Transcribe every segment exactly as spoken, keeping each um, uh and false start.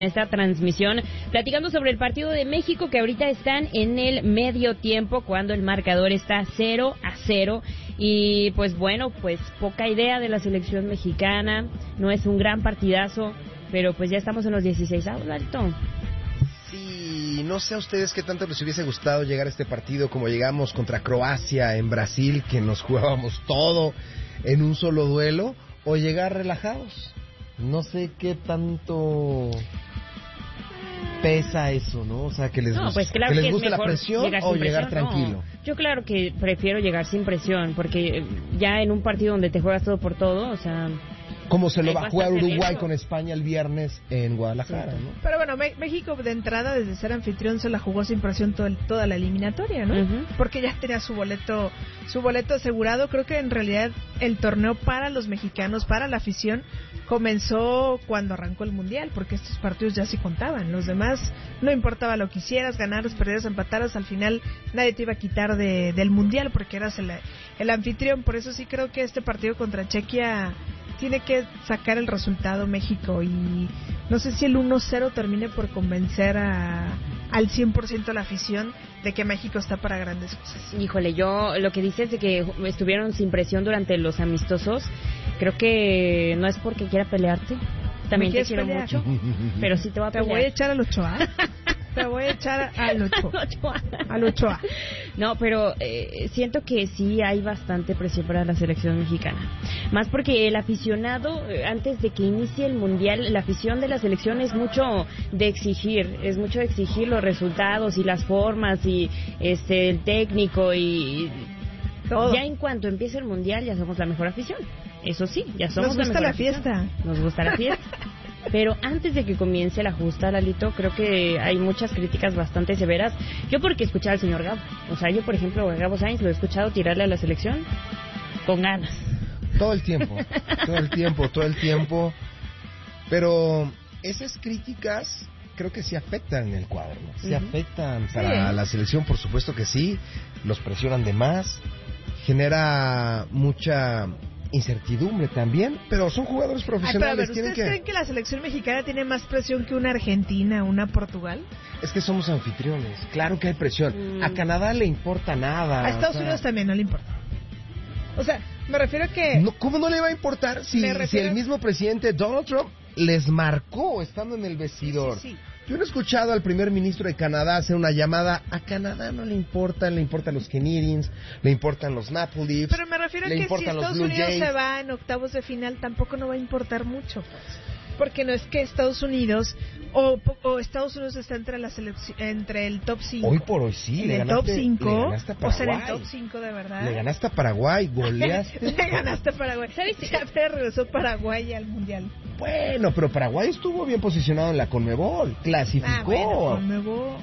esta transmisión, platicando sobre el partido de México, que ahorita están en el medio tiempo, cuando el marcador está cero a cero. Y pues bueno, pues poca idea de la selección mexicana, no es un gran partidazo, pero pues ya estamos en los dieciséis, Alto. Sí, no sé a ustedes qué tanto les hubiese gustado llegar a este partido como llegamos contra Croacia en Brasil, que nos jugábamos todo en un solo duelo, o llegar relajados. No sé qué tanto pesa eso, ¿no? O sea, que les, no, guste, pues claro que les que guste la presión llegar o presión, llegar tranquilo. No. Yo claro que prefiero llegar sin presión, porque ya en un partido donde te juegas todo por todo, o sea... Como se lo va a jugar Uruguay riesgo. con España el viernes en Guadalajara, ¿no? Pero bueno, Me- México de entrada, desde ser anfitrión, se la jugó sin presión todo el, toda la eliminatoria, ¿no? Uh-huh. Porque ya tenía su boleto su boleto asegurado. Creo que en realidad el torneo para los mexicanos, para la afición, comenzó cuando arrancó el Mundial, porque estos partidos ya sí contaban. Los demás, no importaba lo que hicieras, ganaras, perdieras, empataras, al final nadie te iba a quitar de, del Mundial porque eras el, el anfitrión. Por eso sí creo que este partido contra Chequia tiene que sacar el resultado México, y no sé si el uno cero termine por convencer a, al cien por ciento la afición de que México está para grandes cosas. Híjole, yo lo que dices de que estuvieron sin presión durante los amistosos, creo que no es porque quiera pelearte, también te quiero pelear? mucho, pero sí te voy a pelear. Te voy a echar al Ochoa. Te voy a echar al Ochoa. Al Ochoa. No, pero eh, siento que sí hay bastante presión para la selección mexicana. Más porque el aficionado, antes de que inicie el Mundial, la afición de la selección es mucho de exigir, es mucho de exigir los resultados y las formas y este el técnico y todo. Ya en cuanto empiece el Mundial ya somos la mejor afición. Eso sí, ya somos Nos gusta la, la fiesta. Nos gusta la fiesta. Pero antes de que comience la justa, Lalito, creo que hay muchas críticas bastante severas. Yo porque escuchaba al señor Gabo. O sea, yo, por ejemplo, a Gabo Sainz lo he escuchado tirarle a la selección con ganas. Todo el tiempo, todo el tiempo, todo el tiempo. Pero esas críticas creo que sí afectan el cuadro, ¿no? Sí uh-huh. afectan para sí. la selección, por supuesto que sí. Los presionan de más. Genera mucha... incertidumbre también, pero son jugadores profesionales. Ay, pero, ¿ustedes que... creen que la selección mexicana tiene más presión que una Argentina, una Portugal? Es que somos anfitriones, claro que hay presión. Mm. A Canadá le importa nada. A Estados o sea... Unidos también no le importa. O sea, me refiero a que... No, ¿cómo no le va a importar si, refiero... si el mismo presidente Donald Trump les marcó estando en el vestidor? Sí, sí, sí. Yo no he escuchado al primer ministro de Canadá hacer una llamada. A Canadá no le importan, le importan los Canadiens, le importan los Maple Leafs. Pero me refiero a que si Estados Unidos se va en octavos de final, tampoco no va a importar mucho, pues. Porque no es que Estados Unidos o, o Estados Unidos está entre la selección, entre el top cinco. Hoy por hoy sí, en le el ganaste, top cinco, le ganaste a Paraguay. O sea, en el top cinco de verdad. Le ganaste a Paraguay, goleaste. Le ganaste a Paraguay. ¿Sabes? Ya regresó Paraguay al Mundial. Bueno, pero Paraguay estuvo bien posicionado en la Conmebol, clasificó. Ah, bueno, Conmebol.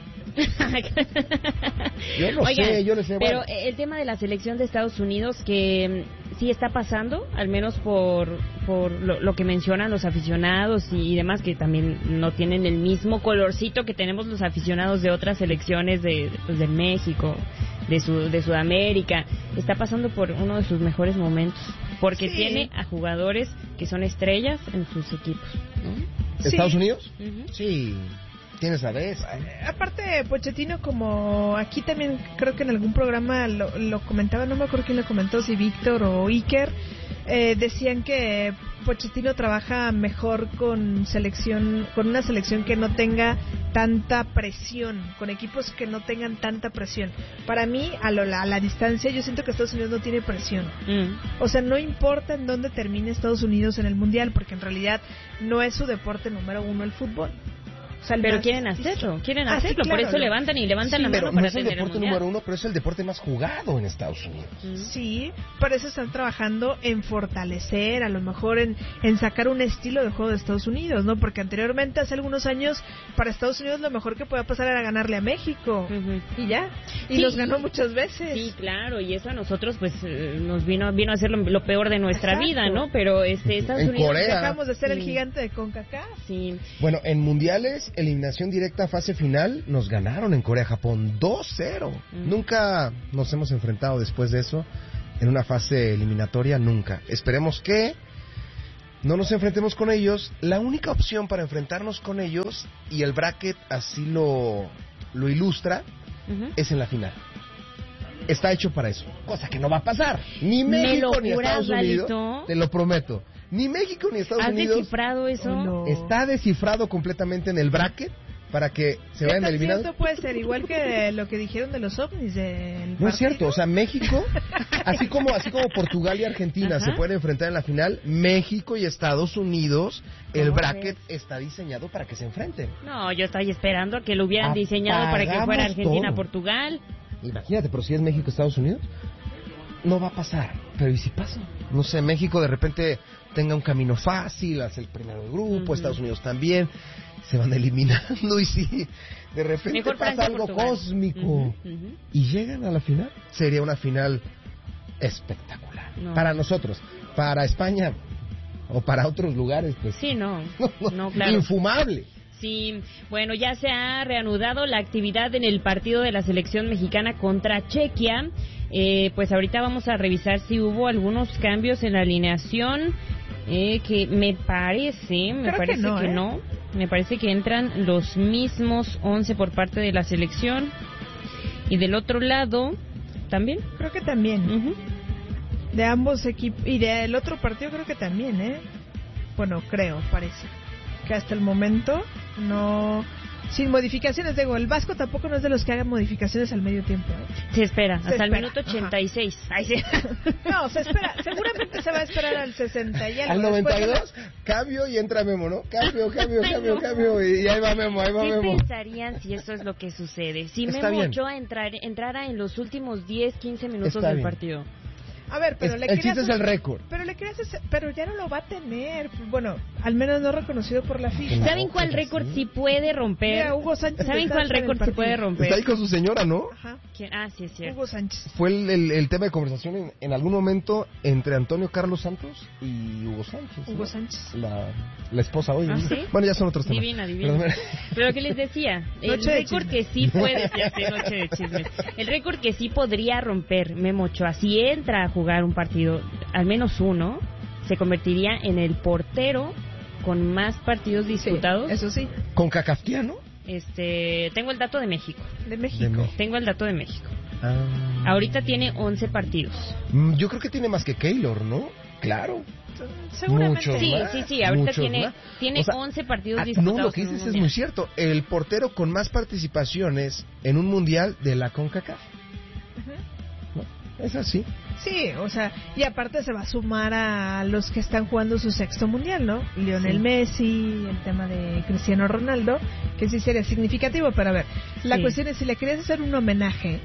yo lo Oigan, sé, yo lo sé. Pero bueno. el tema de la selección de Estados Unidos, que sí está pasando, al menos por por lo, lo que mencionan los aficionados y, y demás, que también no tienen el mismo colorcito que tenemos los aficionados de otras selecciones de, pues, de México, de su, de Sudamérica. Está pasando por uno de sus mejores momentos, porque sí. tiene a jugadores que son estrellas en sus equipos, ¿no? ¿Estados sí. Unidos? Uh-huh. Sí. Tienes a ver. Aparte, Pochettino, como aquí también creo que en algún programa lo, lo comentaba, no me acuerdo quién lo comentó, si Víctor o Iker, eh, decían que Pochettino trabaja mejor con selección, con una selección que no tenga tanta presión, con equipos que no tengan tanta presión. Para mí, a, lo, a la distancia, yo siento que Estados Unidos no tiene presión. Mm. O sea, no importa en dónde termine Estados Unidos en el Mundial, porque en realidad no es su deporte número uno el fútbol. O sea, pero quieren hacerlo, quieren ah, hacerlo, sí, claro, por eso lo... levantan y levantan sí, la pero mano para no es el tener deporte el número uno, pero es el deporte más jugado en Estados Unidos. Mm. Sí, por eso están trabajando en fortalecer, a lo mejor en, en sacar un estilo de juego de Estados Unidos, ¿no? Porque anteriormente, hace algunos años, para Estados Unidos lo mejor que podía pasar era ganarle a México, uh-huh. y ya, y sí, los ganó muchas veces. Sí, claro, y eso a nosotros pues eh, nos vino vino a ser lo, lo peor de nuestra Exacto. vida, ¿no? Pero este Estados en Unidos Corea. dejamos de ser sí. el gigante de CONCACAF. Sí. Bueno, en mundiales, eliminación directa fase final, nos ganaron en Corea-Japón dos cero. Mm. Nunca nos hemos enfrentado después de eso en una fase eliminatoria, nunca. Esperemos que no nos enfrentemos con ellos. La única opción para enfrentarnos con ellos, y el bracket así lo, lo ilustra, uh-huh. es en la final. Está hecho para eso, cosa que no va a pasar. Ni México ni Estados Unidos, Lalito? Te lo prometo. Ni México ni Estados ¿Has Unidos. ¿Has descifrado eso? Oh, no. Está descifrado completamente en el bracket para que se vayan eliminados. Esto puede ser igual que lo que dijeron de los ovnis del No partido. es cierto, o sea, México, así como así como Portugal y Argentina Ajá. se pueden enfrentar en la final, México y Estados Unidos, el bracket es? está diseñado para que se enfrenten. No, yo estoy esperando a que lo hubieran Apagamos diseñado para que fuera Argentina-Portugal. Imagínate, pero si es México-Estados Unidos, no va a pasar. Pero ¿y si pasa? No sé, México de repente tenga un camino fácil, hace el primero del grupo, uh-huh. Estados Unidos también, se van eliminando y si de repente Mejor pasa Francia, algo Portugal. cósmico uh-huh, uh-huh. y llegan a la final, sería una final espectacular. No. Para nosotros, para España o para otros lugares, pues... Sí, no, no claro. Infumable. Sí, bueno, ya se ha reanudado la actividad en el partido de la selección mexicana contra Chequia. Eh, pues ahorita vamos a revisar si hubo algunos cambios en la alineación, eh, que me parece, me Creo parece que, no, que ¿eh? no. Me parece que entran los mismos once por parte de la selección. Y del otro lado, ¿también? Creo que también. Uh-huh. De ambos equipos. Y del otro partido creo que también, ¿eh? Bueno, creo, parece. Que hasta el momento no... Sin modificaciones, digo, el Vasco tampoco no es de los que hagan modificaciones al medio tiempo, ¿eh? Se espera, se hasta espera. el minuto ochenta y seis. Ay, sí. No, se espera, seguramente se va a esperar al sesenta y algo. Al noventa y dos, la... cambio y entra Memo, ¿no? Cambio, cambio, cambio, no. cambio, y ahí va Memo, ahí va ¿Qué Memo. ¿Qué pensarían si eso es lo que sucede? Si Está Memo Ochoa entrar, entrara en los últimos diez, quince minutos Está del bien. partido. A ver, pero es, le el chiste es el récord. Pero le querías hacer, pero ya no lo va a tener. Bueno, al menos no reconocido por la FIFA. No, ¿Saben cuál récord sí puede romper? Mira, Hugo Sánchez. ¿Saben cuál récord sí puede romper? Está ahí con su señora, ¿no? Ajá. ¿Quién? Ah, sí, es cierto. Hugo Sánchez. Fue el, el, el tema de conversación en, en algún momento entre Antonio Carlos Santos y Hugo Sánchez. Hugo ¿no? Sánchez. La, la esposa hoy. ¿Ah, sí? Bueno, ya son otros temas. Divina, divina. Pero, Pero ¿qué les decía? El récord que sí puede... Ya sé, noche de chismes. El récord que sí podría romper Memo Ochoa, si entra a jugar un partido, al menos uno, se convertiría en el portero con más partidos disputados. Sí, eso sí. ¿Con Kafkiano? Este, tengo el dato de México. De México. De México. Tengo el dato de México. Ah. Ahorita tiene once partidos. Yo creo que tiene más que Keylor, ¿no? Claro. Seguramente. Muchos sí, más, sí, sí, ahorita tiene más. tiene o sea, once partidos disputados. No, lo que dices es muy cierto. El portero con más participaciones en un mundial de la CONCACAF. Uh-huh. ¿No? Es así. Sí, o sea, y aparte se va a sumar a los que están jugando su sexto mundial, ¿no? Lionel sí. Messi, el tema de Cristiano Ronaldo, que sí sería significativo, pero a ver, la sí. cuestión es si le querías hacer un homenaje.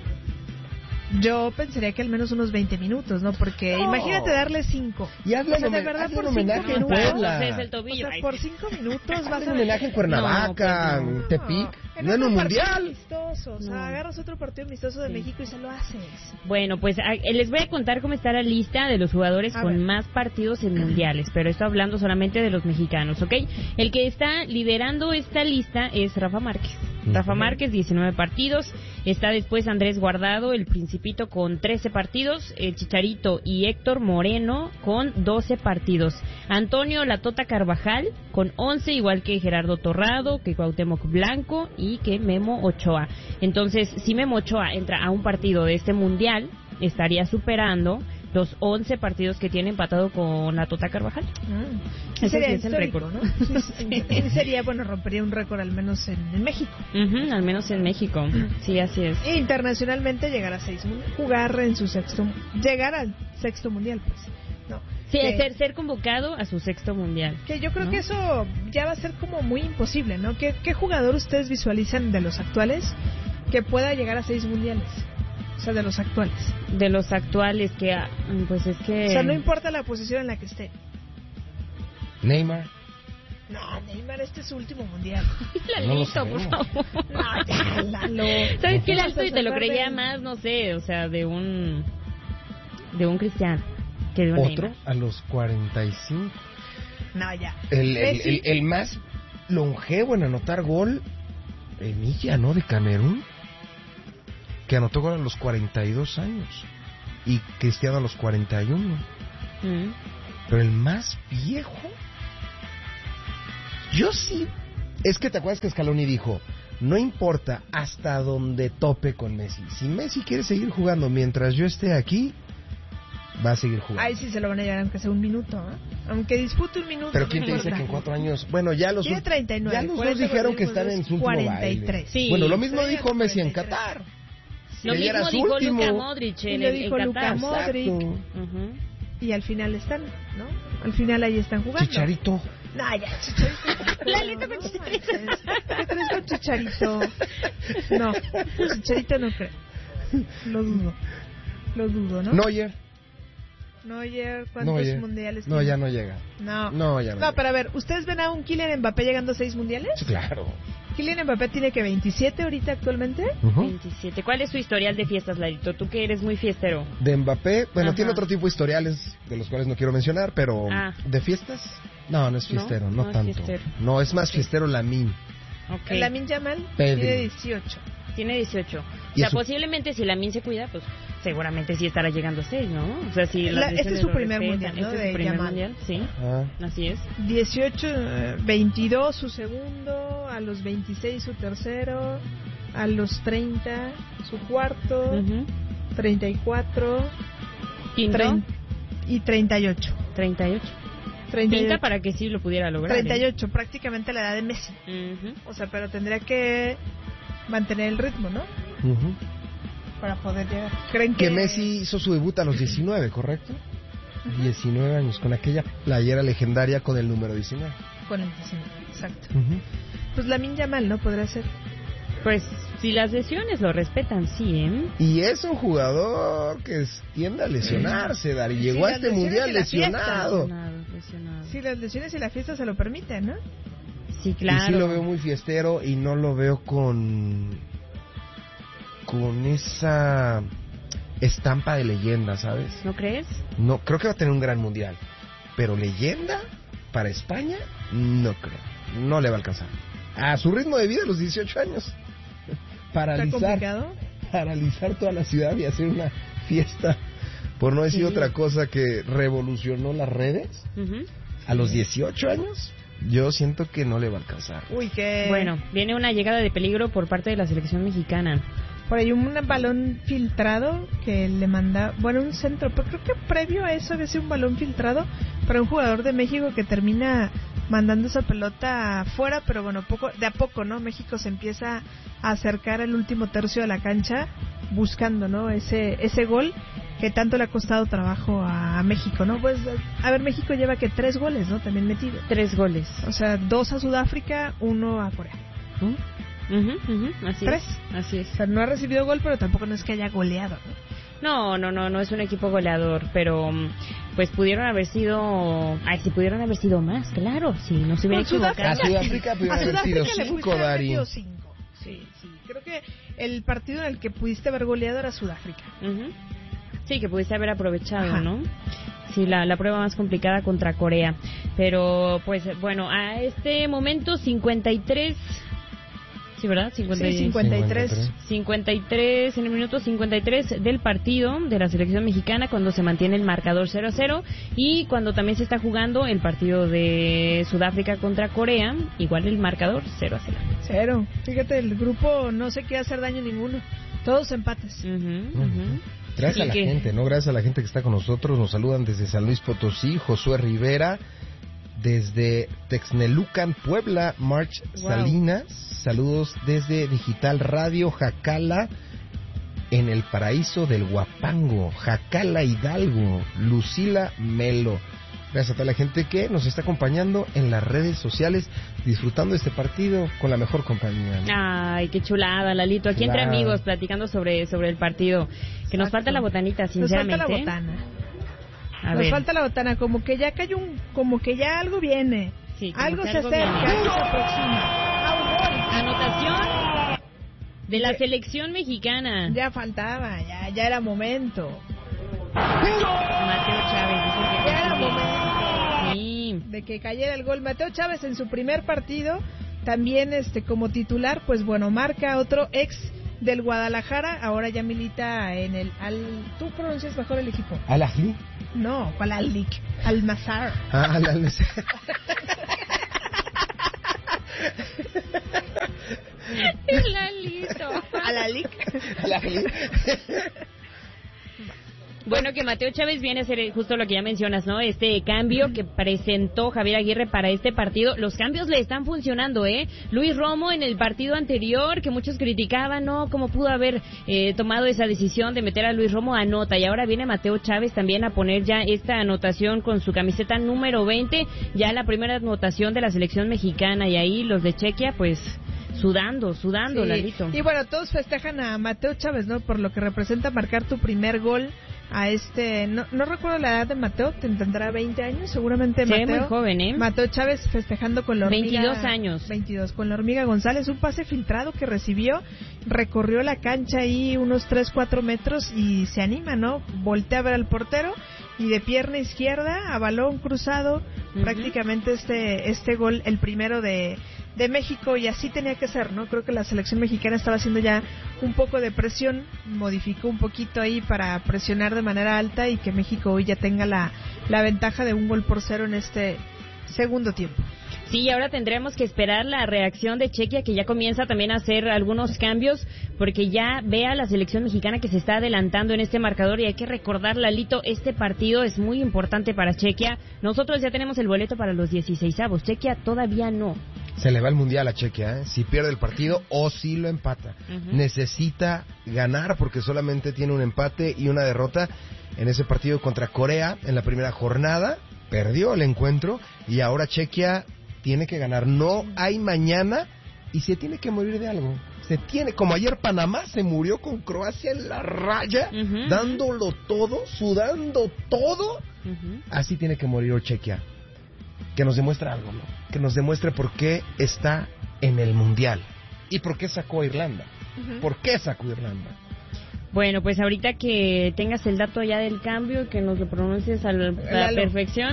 Yo pensaría que al menos unos veinte minutos, ¿no? Porque no. imagínate darle cinco. Y hazle, o sea, de verdad, por un homenaje en Puebla. Es el tobillo. O sea, por cinco minutos vas a... un homenaje en Cuernavaca, no, en Tepic, no, no en un mundial. Amistoso, o sea, no. agarras otro partido amistoso de sí. México y se lo haces. Bueno, pues a, les voy a contar cómo está la lista de los jugadores a con ver. más partidos en mundiales, pero esto hablando solamente de los mexicanos, ¿ok? El que está liderando esta lista es Rafa Márquez. Rafa Márquez, diecinueve partidos. Está después Andrés Guardado, el Principito, con trece partidos. El Chicharito y Héctor Moreno con doce partidos. Antonio La Tota Carvajal con once, igual que Gerardo Torrado, que Cuauhtémoc Blanco y que Memo Ochoa. Entonces, si Memo Ochoa entra a un partido de este mundial, estaría superando los once partidos que tiene empatado con La Tota Carvajal. Ah, Ese sería sí es el récord, ¿no? Sí, sí, sí, sería, bueno, rompería un récord al menos en, en México. Uh-huh, al menos en México. Sí, así es. E internacionalmente llegar a seis mundiales, jugar en su sexto, llegar al sexto mundial, pues. No. Sí, que, ser, ser convocado a su sexto mundial. Que yo creo ¿no? que eso ya va a ser como muy imposible, ¿no? ¿Qué, qué jugador ustedes visualizan de los actuales que pueda llegar a seis mundiales? O sea, de los actuales. De los actuales, que pues es que... O sea, no importa la posición en la que esté. Neymar. No, Neymar, este es su último mundial. Lalito, no por favor. No, ya, Lalo. ¿Sabes qué, Lalito? Y te lo creía de... más, no sé, o sea, de un... De un Cristiano. Que de un ¿Otro? Neymar. A los cuarenta y cinco. No, ya. El, el, el, el más longevo en anotar gol, Emilla, ¿no? De Camerún. Que anotó gol a los cuarenta y dos años. Y Cristiano a los cuarenta y uno. Mm. Pero el más viejo, Yo sí, es que te acuerdas que Scaloni dijo, no importa hasta donde tope con Messi. Si Messi quiere seguir jugando mientras yo esté aquí, va a seguir jugando. Ay, sí se lo van a llevar aunque sea un minuto, ¿eh? Aunque dispute un minuto. Pero ¿quién no te dice importa. que en cuatro años? Bueno, ya los, Tiene treinta y nueve, ya los dos cuarenta dijeron que están en su último cuarenta y tres. baile. Sí. Bueno, lo mismo Sí, dijo Messi en cuarenta y tres. Qatar. Lo Que ya era mismo su dijo último. Luka Modric Y en, lo el- dijo en Luka Qatar. Modric. Exacto. Ujú. Y al final están, ¿no? Al final ahí están jugando. Chicharito. No, ya, Chicharito. Lalito No, con no Chicharito. manches. ¿Qué traes con Chicharito? No, Chicharito no creo. Lo dudo. Lo dudo, ¿no? Neuer. Neuer, ¿cuántos Neuer. mundiales No, tiene? ya no llega. No. No, ya no. No, llega. pero a ver, ¿ustedes ven a un Kylian Mbappé llegando a seis mundiales? Sí, claro. Kylian Mbappé tiene que veintisiete ahorita actualmente. Ujú. veintisiete. ¿Cuál es tu historial de fiestas, Lalito? Tú que eres muy fiestero. De Mbappé, bueno, Ajá. tiene otro tipo de historiales de los cuales no quiero mencionar, pero Ah. de fiestas, no, no es fiestero, no, No, no es tanto. fiestero. No, es más fiestero Lamine. Ok. Lamine Yamal Pedri. tiene dieciocho. Tiene dieciocho. O Y sea, su- posiblemente si Lamin se cuida, pues seguramente sí estará llegando a seis, ¿no? O sea, si las La- este lesiones es su lo primer respetan. mundial, ¿no? Este es De su primer Yamal. mundial, sí. Ah. Así es. dieciocho, eh, veintidós su segundo, a los veintiséis su tercero, a los treinta su cuarto, Ujú. treinta y cuatro Quinto, trein- y treinta y ocho. treinta y ocho. treinta y Pinta ocho. para que sí lo pudiera lograr. treinta y ocho, prácticamente la edad de Messi. ¿eh? Ujú. O sea, pero tendría que mantener el ritmo, ¿no? Ujú. Para poder llegar. ¿Creen que, Que Messi hizo su debut a los diecinueve, ¿correcto? diecinueve años, con aquella playera legendaria con el número diecinueve. Con el diecinueve, exacto. Ujú. Pues Lamine Yamal, ¿no? Podría ser. Pues si las lesiones lo respetan, sí, ¿eh? Y es un jugador que es- tiende a lesionarse, Dari. Sí, Llegó a las este lesiones mundial y la fiesta. lesionado. Lesionado, lesionado. Sí, las lesiones y la fiesta se lo permiten, ¿no? Sí, claro. Y sí lo veo muy fiestero y no lo veo con con esa estampa de leyenda, ¿sabes? ¿No crees? No, creo que va a tener un gran mundial, pero leyenda para España no creo. No le va a alcanzar. A su ritmo de vida a los dieciocho años. Está Paralizar, complicado. paralizar toda la ciudad y hacer una fiesta, por no decir Sí. otra cosa que revolucionó las redes Ujú. a los dieciocho años. Yo siento que no le va a alcanzar. Uy, que... Bueno, viene una llegada de peligro por parte de la selección mexicana. Por ahí un balón filtrado que le manda, bueno, un centro, pero creo que previo a eso había sido un balón filtrado para un jugador de México que termina mandando esa pelota afuera, pero bueno, poco de a poco, ¿no? México se empieza a acercar al último tercio de la cancha buscando, ¿no? Ese ese gol que tanto le ha costado trabajo a, a México, ¿no? Pues, a ver, México lleva que tres goles, ¿no? También metido. Tres goles. O sea, dos a Sudáfrica, uno a Corea. Ujú, ujú, así Tres. es. Así es. O sea, no ha recibido gol, pero tampoco no es que haya goleado, ¿no? No, no, no, no es un equipo goleador, pero mm, pues pudieron haber sido, ay, sí pudieron haber sido más, claro, si no se hubiera Con Sudáfrica. A equivocado. Sudáfrica pudieron A haber Sudáfrica sido le cinco, pudiste haber Dari. metido cinco. Sí, sí. Creo que el partido en el que pudiste haber goleado era Sudáfrica. Ujú. Sí, que pudiste haber aprovechado, Ajá. ¿no? Sí, la, la prueba más complicada contra Corea. Pero, pues, bueno, a este momento cincuenta y tres... Sí, ¿verdad? cincuenta y- Sí, cincuenta y tres. cincuenta y tres, en el minuto cincuenta y tres del partido de la selección mexicana, cuando se mantiene el marcador cero a cero, y cuando también se está jugando el partido de Sudáfrica contra Corea, igual el marcador cero a cero. Cero. Fíjate, el grupo no se quiere hacer daño ninguno. Todos empates. Ujú, ujú. Gracias Y a la que- gente, ¿no? Gracias a la gente que está con nosotros. Nos saludan desde San Luis Potosí, Josué Rivera. Desde Texnelucan, Puebla, March Wow. Salinas. Saludos desde Digital Radio Jacala, en el paraíso del Huapango. Jacala Hidalgo, Lucila Melo. Gracias a toda la gente que nos está acompañando en las redes sociales, disfrutando este partido con la mejor compañía. Ay, qué chulada, Lalito. Aquí entre Chulada. amigos platicando sobre, sobre el partido. Que nos Exacto. falta la botanita, Nos sinceramente. falta la botana. A Nos ver. falta la botana. Como que ya cayó un... Como que ya algo viene. Sí, como algo que se algo acerca, viene. algo se aproxima. Ah, un gol. Anotación de la Ya- selección mexicana. Ya faltaba, ya, ya era momento. Mateo Chávez. Dicen que Ya era sí. momento Sí. de que cayera el gol. Mateo Chávez en su primer partido, también este como titular, pues bueno, marca otro ex del Guadalajara, ahora ya milita en el Al... ¿Tú pronuncias mejor el equipo? ¿Al Ahly? No, ¿cuál Al-Lik? Al-Mazar. Ah, al Al- El Lalito. A la lic. A la lic. Bueno, que Mateo Chávez viene a hacer justo lo que ya mencionas, ¿no? Este cambio que presentó Javier Aguirre para este partido. Los cambios le están funcionando, ¿eh? Luis Romo en el partido anterior, que muchos criticaban, ¿no? ¿Cómo pudo haber eh, tomado esa decisión de meter a Luis Romo? Anota. Y ahora viene Mateo Chávez también a poner ya esta anotación con su camiseta número veinte. Ya la primera anotación de la selección mexicana. Y ahí los de Chequia, pues... Sudando, sudando, sí. Lalito. Y bueno, todos festejan a Mateo Chávez, ¿no? Por lo que representa marcar tu primer gol a este... No, no recuerdo la edad de Mateo, tendrá veinte años, seguramente sí, Mateo. Muy joven, ¿eh? Mateo Chávez festejando con la hormiga... veintidós años. veintidós, con la hormiga González. Un pase filtrado que recibió, recorrió la cancha ahí unos tres, cuatro metros y se anima, ¿no? Voltea a ver al portero y de pierna izquierda a balón cruzado, uh-huh. prácticamente este este gol, el primero de... de México, y así tenía que ser, ¿no? Creo que la selección mexicana estaba haciendo ya un poco de presión, modificó un poquito ahí para presionar de manera alta y que México hoy ya tenga la, la ventaja de un gol por cero en este segundo tiempo. Sí, ahora tendremos que esperar la reacción de Chequia, que ya comienza también a hacer algunos cambios, porque ya ve a la selección mexicana que se está adelantando en este marcador, y hay que recordar, Lalito, este partido es muy importante para Chequia. Nosotros ya tenemos el boleto para los dieciseisavos, Chequia todavía no. Se le va el mundial a Chequia, ¿eh? Si pierde el partido o si lo empata. Uh-huh. Necesita ganar porque solamente tiene un empate y una derrota en ese partido contra Corea en la primera jornada. Perdió el encuentro y ahora Chequia tiene que ganar. No hay mañana y se tiene que morir de algo. Se tiene, como ayer Panamá se murió con Croacia en la raya, uh-huh. dándolo todo, sudando todo. Uh-huh. Así tiene que morir Chequia. Que nos demuestre algo, ¿no? Que nos demuestre por qué está en el Mundial. ¿Y por qué sacó a Irlanda? Uh-huh. ¿Por qué sacó a Irlanda? Bueno, pues ahorita que tengas el dato ya del cambio, que nos lo pronuncies a la, a la perfección.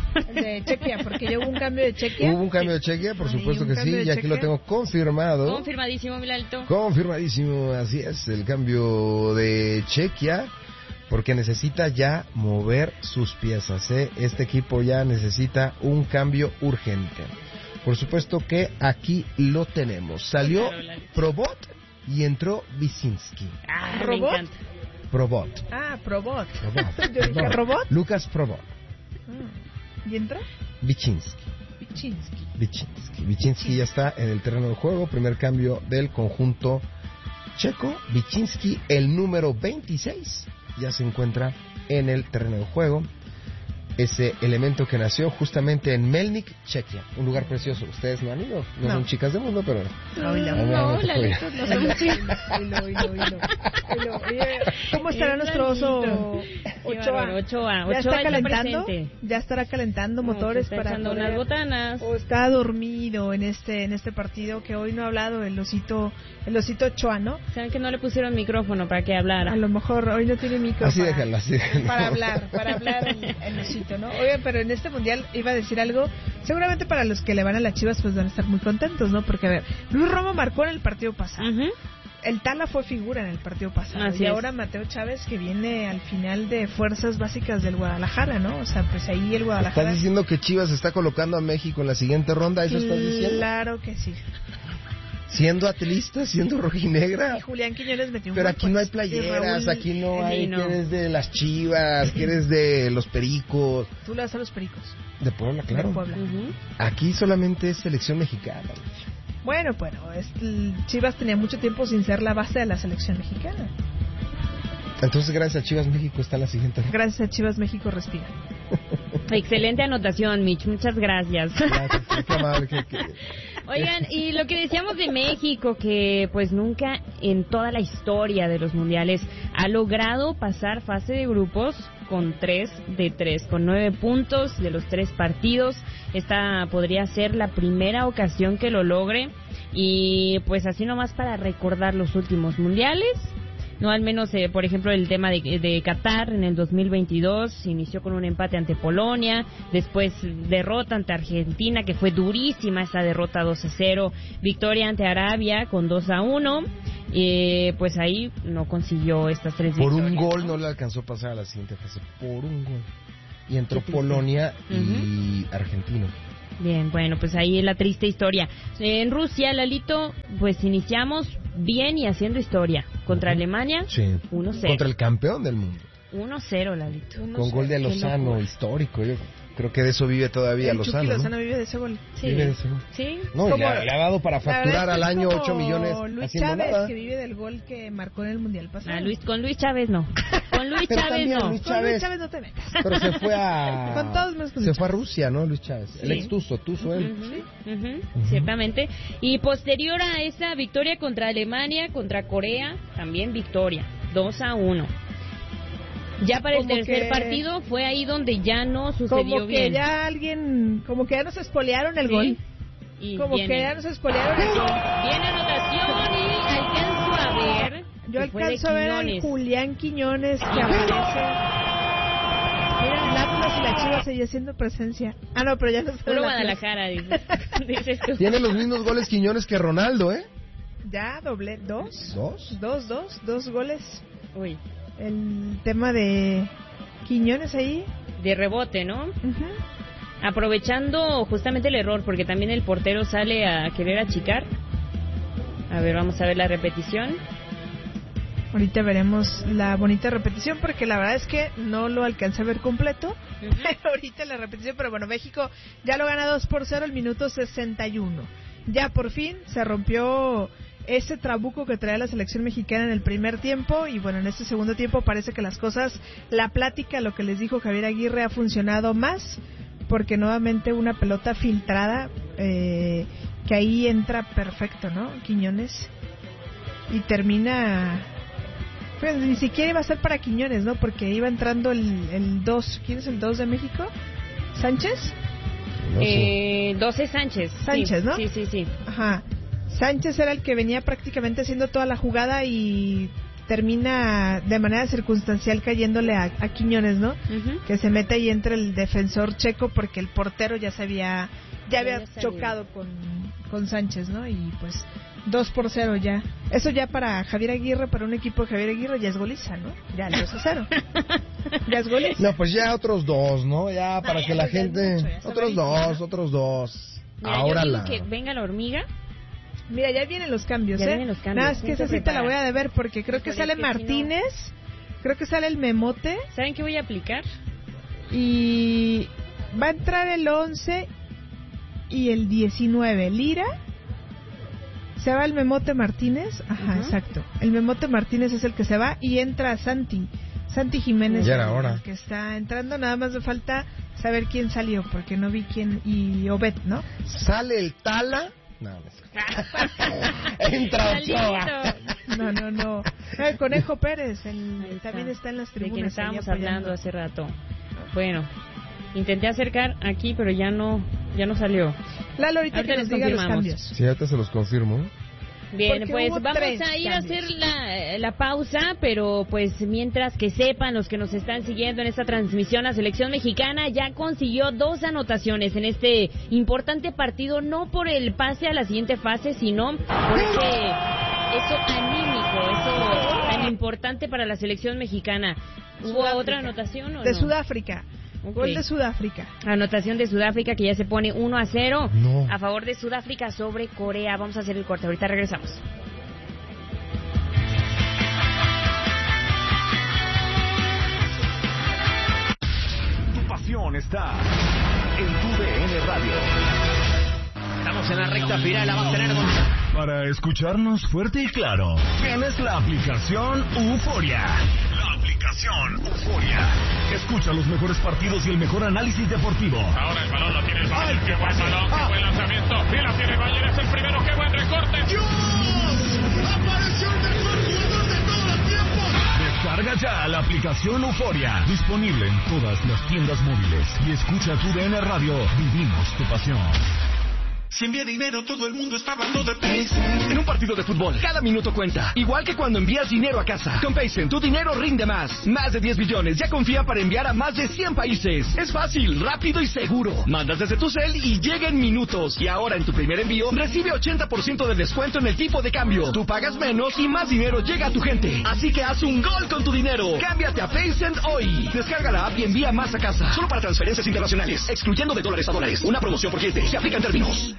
De Chequia, porque ya hubo un cambio de Chequia. Hubo un cambio de Chequia, por supuesto que sí, y aquí lo tengo confirmado. Confirmadísimo, Milalto. Confirmadísimo, así es, el cambio de Chequia, porque necesita ya mover sus piezas, ¿eh? Este equipo ya necesita un cambio urgente. Por supuesto que aquí lo tenemos. Salió Probot y entró Wyszynski. Ah, ¿Robot? Me encanta. Probot. Ah, Probot. Probot. Yo dije, ¿Robot? Lucas Probot. Ah. ¿Y entra? Wyszynski. Wyszynski. Wyszynski. Wyszynski ya está en el terreno de juego. Primer cambio del conjunto checo. Wyszynski, el número veintiséis, ya se encuentra en el terreno de juego. Ese elemento que nació justamente en Melnik, Chequia, un lugar precioso. Ustedes no han ido, no, no. son chicas de mundo, pero no, no, no, la lista no somos ¿Cómo estará nuestro oso Ochoa? Ochoa, ¿Ya está calentando? Presente. ¿Ya estará calentando motores no, para echando unas botanas? ¿O está dormido en este en este partido que hoy no ha hablado el osito el osito Ochoa, ¿no? Saben que no le pusieron micrófono para que hablara. A lo mejor hoy no tiene micrófono. Así déjenlo, así déjenlo. Para hablar, para hablar el, el osito, ¿no? Oigan, pero en este mundial iba a decir algo, seguramente para los que le van a las Chivas pues van a estar muy contentos, ¿no? Porque a ver, Luis Romo marcó en el partido pasado. Uh-huh. El Tala fue figura en el partido pasado. Así y es. Ahora Mateo Chávez, que viene al final de fuerzas básicas del Guadalajara, ¿no? O sea, pues ahí el Guadalajara... ¿Estás diciendo que Chivas está colocando a México en la siguiente ronda? ¿Eso estás diciendo? Claro que sí. Siendo atlista, siendo rojinegra. Y Julián Quiñones metió un Pero gol, aquí no hay playeras, aquí no hay no. que eres de las Chivas, que eres de los Pericos. Tú le das a los Pericos. De Puebla, claro. De Puebla. Uh-huh. Aquí solamente es selección mexicana. Bueno, bueno, es, Chivas tenía mucho tiempo sin ser la base de la selección mexicana. Entonces, gracias a Chivas México está en la siguiente. Gracias a Chivas México respira. Excelente anotación, Mitch. Muchas gracias. Gracias. Qué amable, qué, qué... Oigan, y lo que decíamos de México, que pues nunca en toda la historia de los mundiales ha logrado pasar fase de grupos con tres de tres, con nueve puntos de los tres partidos. Esta podría ser la primera ocasión que lo logre. Y pues así nomás para recordar los últimos mundiales. No, al menos, eh, por ejemplo, el tema de, de Qatar en el dos mil veintidós inició con un empate ante Polonia, después derrota ante Argentina, que fue durísima esa derrota dos a cero, victoria ante Arabia con dos a uno, eh, pues ahí no consiguió estas tres por victorias. Por un gol no le alcanzó a pasar a la siguiente fase, por un gol. Y entró Polonia y uh-huh. Argentina. Bien, bueno, pues ahí la triste historia. En Rusia, Lalito, pues iniciamos bien y haciendo historia. Contra uh-huh. Alemania, sí. uno cero. Contra el campeón del mundo. uno cero, Lalito. Con gol de Lozano, histórico. Yo creo que de eso vive todavía el Lozano. Chucky ¿no? Lozano vive de ese gol. Sí. Vive de ese gol. Sí. No, y le, le ha dado para facturar al año ocho millones. Luis haciendo Chávez, nada. que vive del gol que marcó en el Mundial pasado. Ah, Luis, con Luis Chávez no. Con Luis Pero Chávez también no. Luis Con Chávez, Luis Chávez no te metas. Pero se fue a... Con todos menos con Se Luis fue a Chávez. Rusia, ¿no, Luis Chávez? Sí. El ex Tuzo, Tuzo él. Uh-huh, uh-huh, uh-huh. Ciertamente. Y posterior a esa victoria contra Alemania, contra Corea, también victoria. dos a uno. Ya para el Como tercer que- partido fue ahí donde ya no sucedió Como que bien. ya alguien, como que ya nos espolearon el Sí. gol. Y Como viene, que ya nos espolearon el gol. viene anotación y alcanzo a ver. Yo que fue de alcanzo a ver al Quiñones. Julián Quiñones que aparece. Mira, el Atlas y la Chivas sigue haciendo presencia. Ah, no, pero ya no está Puro en el Atlas. Guadalajara, dices, dices tú. Tiene los mismos goles Quiñones que Ronaldo, ¿eh? Ya, doble, dos. ¿Dos? Dos, dos, dos goles. Uy, El tema de Quiñones ahí. de rebote, ¿no? Ujú. Aprovechando justamente el error, porque también el portero sale a querer achicar. A ver, vamos a ver la repetición. Ahorita veremos la bonita repetición porque la verdad es que no lo alcancé a ver completo. Ujú. Ahorita la repetición, pero bueno, México ya lo gana dos por cero al minuto sesenta y uno. Ya por fin se rompió ese trabuco que traía la selección mexicana en el primer tiempo y bueno, en este segundo tiempo parece que las cosas, la plática, lo que les dijo Javier Aguirre ha funcionado más porque nuevamente una pelota filtrada eh, que ahí entra perfecto, ¿no? Quiñones y termina... Pues ni siquiera iba a ser para Quiñones, ¿no? Porque iba entrando el, el dos. ¿Quién es el dos de México? ¿Sánchez? No sé. Eh, doce Sánchez. Sánchez, Sí, ¿no? Sí, sí, sí. Ajá. Sánchez era el que venía prácticamente haciendo toda la jugada y termina de manera circunstancial cayéndole a, a Quiñones, ¿no? Ujú. Que se mete y entra el defensor checo porque el portero ya se había, ya había había salido. chocado con, con Sánchez, ¿no? Y pues dos por cero ya. Eso ya para Javier Aguirre, para un equipo de Javier Aguirre ya es goliza, ¿no? Ya el dos a cero. Ya es goliza. No, pues ya otros dos, ¿no? Ya para ya, que la ya es gente... mucho, ya está otros buenísimo. dos, otros dos. Mira, Ahora yo digo la... que venga la hormiga. Mira, ya vienen los cambios, Ya ¿eh? vienen los cambios. Nada, es que ¿Quién se esa cita la prepara? voy a deber porque creo que Híjole, sale es que si no- Martínez, creo que sale el Memote ¿Saben qué voy a aplicar? y va a entrar el once y el diecinueve. Lira, se va el Memote Martínez, ajá, Ujú. exacto. El Memote Martínez es el que se va y entra Santi, Santi Jiménez, Ya era el- hora. el que está entrando. Nada más me falta saber quién salió porque no vi quién, y Obed, ¿no? Sale el Tala... No, no sé. Entra Ochoa. No, no, no. No, el Conejo Pérez, el- Ahí está. también está en las De quien tribunas. ahí estábamos apoyando. hablando hace rato. Bueno, intenté acercar aquí, pero ya no, ya no salió. Lalo, ahorita Ahorita que nos les diga los confirmamos. cambios. Sí, ahorita se los confirmo. Bien, Porque pues hubo vamos tres a ir a cambios. hacer la, la pausa, pero pues mientras que sepan los que nos están siguiendo en esta transmisión, la selección mexicana ya consiguió dos anotaciones en este importante partido, no por el pase a la siguiente fase, sino por ese, eso anímico, eso tan importante para la selección mexicana. ¿Hubo Sudáfrica. otra anotación o De no? Sudáfrica. Ok. Gol de Sudáfrica. Anotación de Sudáfrica que ya se pone uno a cero No. a favor de Sudáfrica sobre Corea. Vamos a hacer el corte, ahorita regresamos. Tu pasión está en tu D N Radio. Estamos en la recta final, la va a tener Gonzalo. Para escucharnos fuerte y claro, tienes la aplicación Euforia. La aplicación Euforia. Escucha los mejores partidos y el mejor análisis deportivo. Ahora el balón lo tiene el Bayern. Qué buen balón, qué buen lanzamiento. Y la tiene el Bayern, es el primero. Qué buen recorte. Descarga ya la aplicación Euforia. Disponible en todas las tiendas móviles. Y escucha tu D N Radio. Vivimos tu pasión. Si envía dinero, todo el mundo está hablando de Paycent. En un partido de fútbol, cada minuto cuenta. Igual que cuando envías dinero a casa. Con Paycent, tu dinero rinde más. Más de diez billones ya confía para enviar a más de cien países. Es fácil, rápido y seguro. Mandas desde tu cel y llega en minutos. Y ahora en tu primer envío, recibe ochenta por ciento de descuento en el tipo de cambio. Tú pagas menos y más dinero llega a tu gente. Así que haz un gol con tu dinero. Cámbiate a Paycent hoy. Descarga la app y envía más a casa. Solo para transferencias internacionales, excluyendo de dólares a dólares. Una promoción por cliente. Se aplica en términos.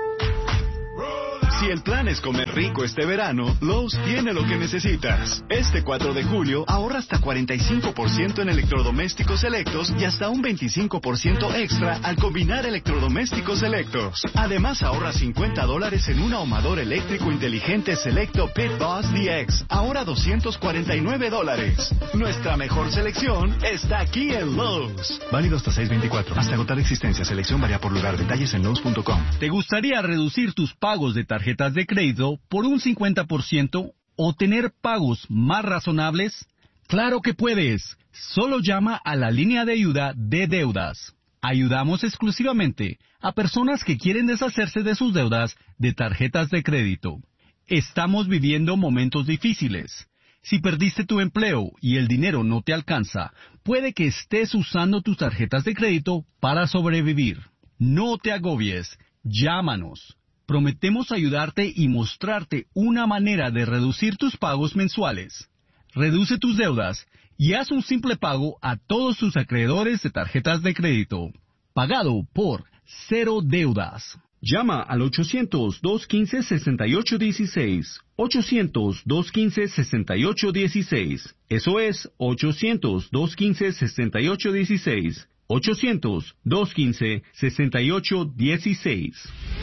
Si el plan es comer rico este verano, Lowe's tiene lo que necesitas. Este cuatro de julio ahorra hasta cuarenta y cinco por ciento en electrodomésticos selectos y hasta un veinticinco por ciento extra al combinar electrodomésticos selectos. Además ahorra cincuenta dólares en un ahumador eléctrico inteligente selecto Pit Boss D X, ahora doscientos cuarenta y nueve dólares. Nuestra mejor selección está aquí en Lowe's. Válido hasta seis veinticuatro. Hasta agotar existencia. Selección varía por lugar. Detalles en Lowe's punto com. ¿Te gustaría reducir tus pagos de tarjetas de crédito por un cincuenta por ciento o tener pagos más razonables? ¡Claro que puedes! Solo llama a la línea de ayuda de deudas. Ayudamos exclusivamente a personas que quieren deshacerse de sus deudas de tarjetas de crédito. Estamos viviendo momentos difíciles. Si perdiste tu empleo y el dinero no te alcanza, puede que estés usando tus tarjetas de crédito para sobrevivir. No te agobies. Llámanos. Prometemos ayudarte y mostrarte una manera de reducir tus pagos mensuales. Reduce tus deudas y haz un simple pago a todos tus acreedores de tarjetas de crédito. Pagado por Cero Deudas. Llama al ochocientos, dos quince, sesenta y ocho dieciséis. ochocientos, dos quince, sesenta y ocho dieciséis. Eso es ochocientos, dos quince, sesenta y ocho dieciséis. ochocientos, dos quince, sesenta y ocho dieciséis.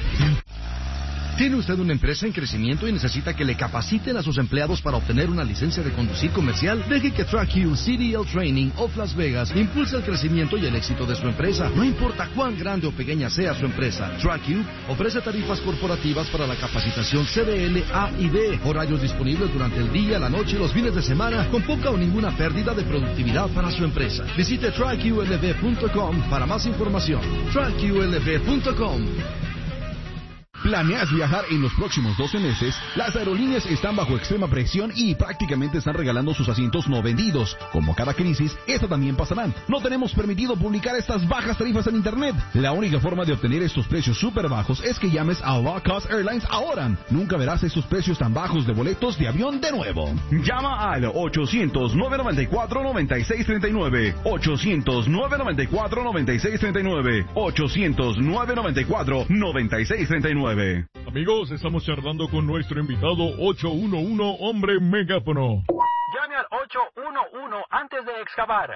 ¿Tiene usted una empresa en crecimiento y necesita que le capaciten a sus empleados para obtener una licencia de conducir comercial? Deje que TrackU C D L Training of Las Vegas impulse el crecimiento y el éxito de su empresa. No importa cuán grande o pequeña sea su empresa, TrackU ofrece tarifas corporativas para la capacitación C D L, A y B, horarios disponibles durante el día, la noche y los fines de semana, con poca o ninguna pérdida de productividad para su empresa. Visite track U L V punto com para más información. track U L V punto com. ¿Planeas viajar en los próximos doce meses? Las aerolíneas están bajo extrema presión y prácticamente están regalando sus asientos no vendidos. Como cada crisis, esta también pasará. No tenemos permitido publicar estas bajas tarifas en Internet. La única forma de obtener estos precios súper bajos es que llames a Low Cost Airlines ahora. Nunca verás estos precios tan bajos de boletos de avión de nuevo. Llama al ochocientos, nueve noventa y cuatro, noventa y seis treinta y nueve. ochocientos, nueve noventa y cuatro, noventa y seis treinta y nueve. ochocientos, nueve noventa y cuatro, noventa y seis treinta y nueve. Amigos, estamos charlando con nuestro invitado ocho uno uno, hombre megáfono. Llame al ocho uno uno antes de excavar.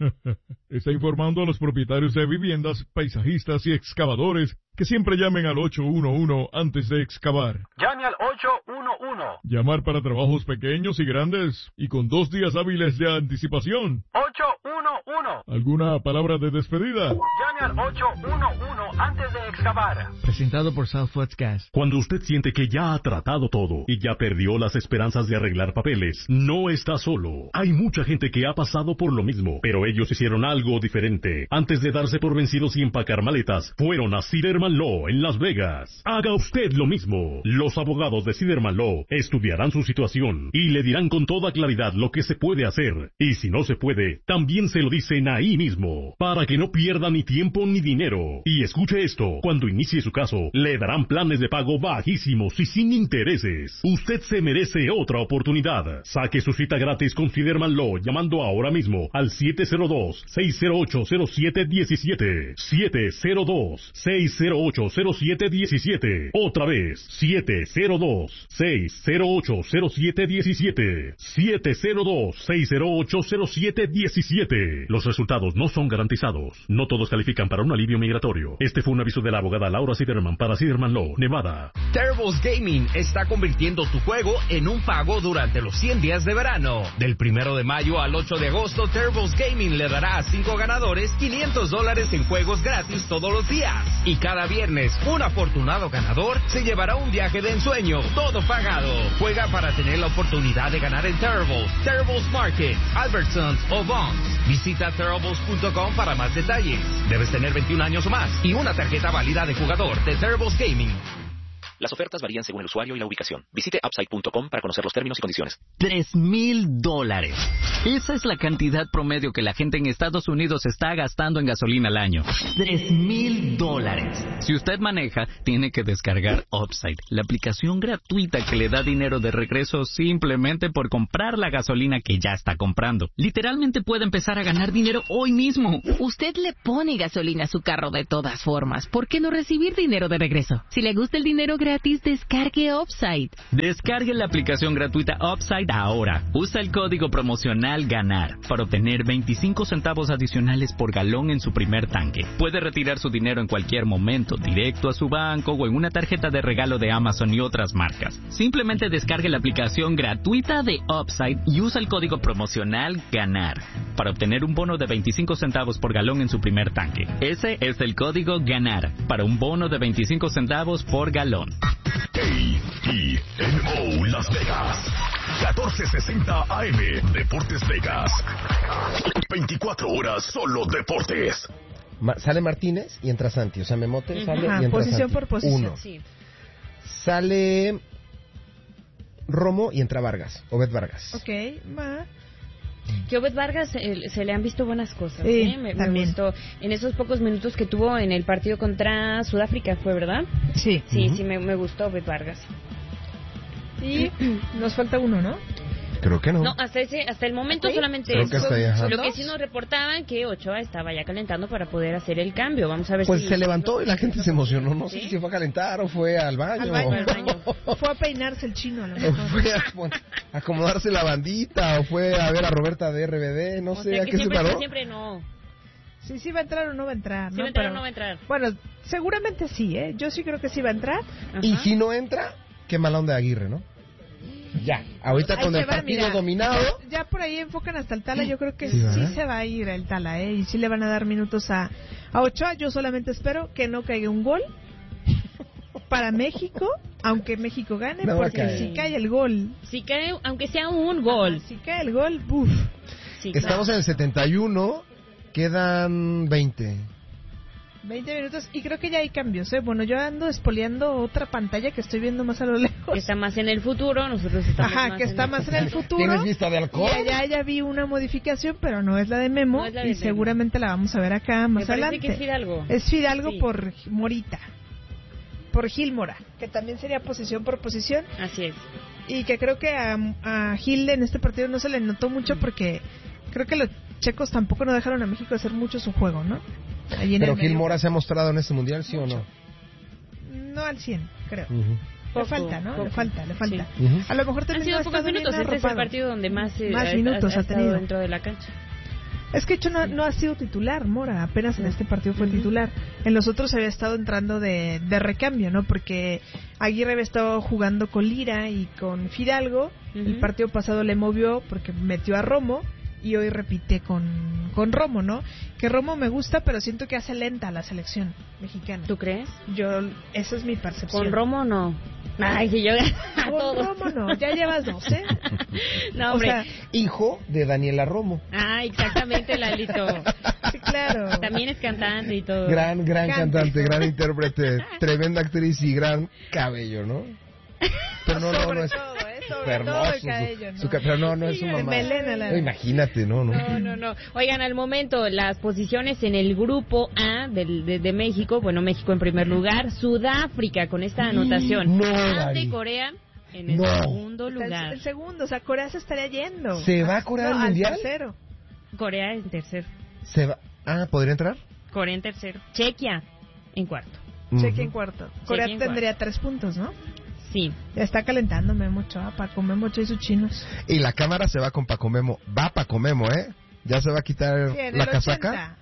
Está informando a los propietarios de viviendas, paisajistas y excavadores que siempre llamen al ocho uno uno antes de excavar. Llame al ocho uno uno. Llamar para trabajos pequeños y grandes y con dos días hábiles de anticipación. ocho uno uno. ¿Alguna palabra de despedida? Llame al ocho uno uno antes de excavar. Presentado por Southwest Gas. Cuando usted siente que ya ha tratado todo y ya perdió las esperanzas de arreglar papeles, no está solo. Hay mucha gente que ha pasado por lo mismo, pero ellos hicieron algo diferente. Antes de darse por vencidos y empacar maletas, fueron a Siderman Law en Las Vegas. Haga usted lo mismo. Los abogados de Siderman Law estudiarán su situación y le dirán con toda claridad lo que se puede hacer. Y si no se puede, también se lo dicen ahí mismo, para que no pierda ni tiempo ni dinero. Y escuche esto, cuando inicie su caso, le darán planes de pago bajísimos y sin intereses. Usted se merece otra oportunidad. Saque su cita gratis con Siderman Law llamando ahora mismo al siete cero dos, seis cero ocho, cero siete uno siete. siete cero dos, seis cero ocho, cero siete uno siete. Otra vez, siete cero dos, seis cero ocho, cero siete uno siete. siete cero dos, seis cero ocho, cero siete uno siete. Los resultados no son garantizados. No todos califican para un alivio migratorio. Este fue un aviso de la abogada Laura Siderman para Siderman Law, Nevada. Terribles Gaming está convirtiendo tu juego en un pago durante los cien días de verano. Del primero de mayo al ocho de agosto, Terribles Gaming le dará a cinco ganadores quinientos dólares en juegos gratis todos los días. Y cada viernes, un afortunado ganador se llevará un viaje de ensueño, todo pagado. Juega para tener la oportunidad de ganar en Terribles, Terribles Market, Albertsons o Vons. Visita terribles punto com para más detalles. Debes tener veintiún años o más y una una tarjeta válida de jugador de Servos Gaming. Las ofertas varían según el usuario y la ubicación. Visite upside punto com para conocer los términos y condiciones. Tres mil dólares. Esa es la cantidad promedio que la gente en Estados Unidos está gastando en gasolina al año. Tres mil dólares. Si usted maneja, tiene que descargar Upside, la aplicación gratuita que le da dinero de regreso simplemente por comprar la gasolina que ya está comprando. Literalmente puede empezar a ganar dinero hoy mismo. Usted le pone gasolina a su carro de todas formas. ¿Por qué no recibir dinero de regreso? Si le gusta el dinero gratis, descargue Upside. Descargue la aplicación gratuita Upside ahora. Usa el código promocional GANAR para obtener veinticinco centavos adicionales por galón en su primer tanque. Puede retirar su dinero en cualquier momento, directo a su banco o en una tarjeta de regalo de Amazon y otras marcas. Simplemente descargue la aplicación gratuita de Upside y usa el código promocional GANAR para obtener un bono de veinticinco centavos por galón en su primer tanque. Ese es el código GANAR para un bono de veinticinco centavos por galón. A E N O Las Vegas, catorce sesenta A M, Deportes Vegas. veinticuatro horas solo deportes. Ma- sale Martínez y entra Santi, o sea, Memote uh-huh. sale Ajá, y entra posición Santi. por posición. Uno. Sí. Sale Romo y entra Vargas, Obed Vargas. Ok, va. Que Obed Vargas eh, se le han visto buenas cosas, sí, ¿eh? me, me gustó en esos pocos minutos que tuvo en el partido contra Sudáfrica, ¿fue verdad? Sí. Sí, uh-huh. sí, me, me gustó Obed Vargas. Y nos falta uno, ¿no? Creo que no. No, hasta ese, hasta el momento ¿Okay? solamente Creo eso. que hasta ahí, ajá. Lo que sí nos reportaban que Ochoa estaba ya calentando para poder hacer el cambio. Vamos a ver pues si... se levantó y la gente se emocionó. No ¿Sí? sé si fue a calentar o fue al baño. Al baño, al baño. Fue a peinarse el chino, a lo mejor. Fue a, bueno, a acomodarse la bandita o fue a ver a Roberta de R B D. No o sé sea a que qué siempre, se paró. Siempre no. Sí, sí va a entrar o no va a entrar. ¿Sí ¿no? va a entrar Pero, o no va a entrar? Bueno, seguramente sí, ¿eh? Yo sí creo que sí va a entrar. Ajá. Y si no entra, qué mala onda de Aguirre, ¿no? Ya, ahorita Ahí con se el va, partido mira, dominado. Ya, ya por ahí enfocan hasta el Tala. Yo creo que sí, sí, sí se va a ir el Tala, ¿eh? Y sí le van a dar minutos a, a Ochoa. Yo solamente espero que no caiga un gol para México, aunque México gane, no porque si cae el gol. Si cae, aunque sea un gol. Ajá, si cae el gol, ¡buf! Sí, Estamos claro. en el setenta y uno, quedan veinte. veinte minutos y creo que ya hay cambios, ¿eh? Bueno, yo ando espoleando otra pantalla que estoy viendo más a lo lejos. Que está más en el futuro, nosotros estamos Ajá, más que en está el más en el futuro. ¿Tienes vista de alcohol? Y allá ya vi una modificación, pero no es la de Memo. No es la de y Memo. seguramente la vamos a ver acá más Me parece adelante. que es Fidalgo. Es Fidalgo Sí. por Morita. Por Gil Mora, que también sería posición por posición. Así es. Y que creo que a, a Gil en este partido no se le notó mucho porque creo que los checos tampoco no dejaron a México hacer mucho su juego, ¿no? Allí en Pero el Gil medio. Mora se ha mostrado en este mundial, ¿sí Mucho. o no? No al cien, creo. Uh-huh. Le Poco, falta, ¿no? poco. Le falta, le falta. Sí. Uh-huh. A lo mejor Han también sido no ha pocos estado bien minutos, este es el arropado. partido donde más, eh, Más ha, minutos ha, ha ha estado tenido. dentro de la cancha. Es que hecho no, no ha sido titular, Mora, apenas en este partido fue titular. En los otros había estado entrando de, de recambio, ¿no? Porque Aguirre había estado jugando con Lira y con Fidalgo. Uh-huh. El partido pasado le movió porque metió a Romo y hoy repite con, con Romo, ¿no? Que Romo me gusta, pero siento que hace lenta la selección mexicana. ¿Tú crees? Yo, esa es mi percepción. Con Romo no. Ay, si yo a Con todos. Romo no, ya llevas dos, ¿eh? No, O hombre. sea, Hijo de Daniela Romo. Ah, exactamente, Lalito. sí, claro. También es cantante y todo. Gran, gran Cante. cantante, gran intérprete, tremenda actriz y gran cabello, ¿no? Pero no, no, Sobre no es todo, ¿eh? Sobre hermoso. todo el su- cabello, ¿no? su ca- pero no, no es Sí, su de mamá. melena, la- No, imagínate, no, no. No, no, no. Oigan, al momento, las posiciones en el grupo A del, de, de México, bueno, México en primer lugar, Sudáfrica con esta anotación. No, ante Dari. Corea en el No. segundo Está el- lugar. El segundo, o sea, Corea se estaría yendo. ¿Se va a Corea No, al al mundial? tercero. Corea en tercero. Se va. Ah, ¿podría entrar? Corea en tercero. Chequia en cuarto. Cheque en cuarto. Corea en tendría tres puntos, ¿no? Sí. Ya está calentando Memo Ochoa, Paco Memo Ochoa y sus chinos. Y la cámara se va con Paco Memo. Va Paco Memo, ¿eh? Ya se va a quitar Sí, en la el casaca. ochenta.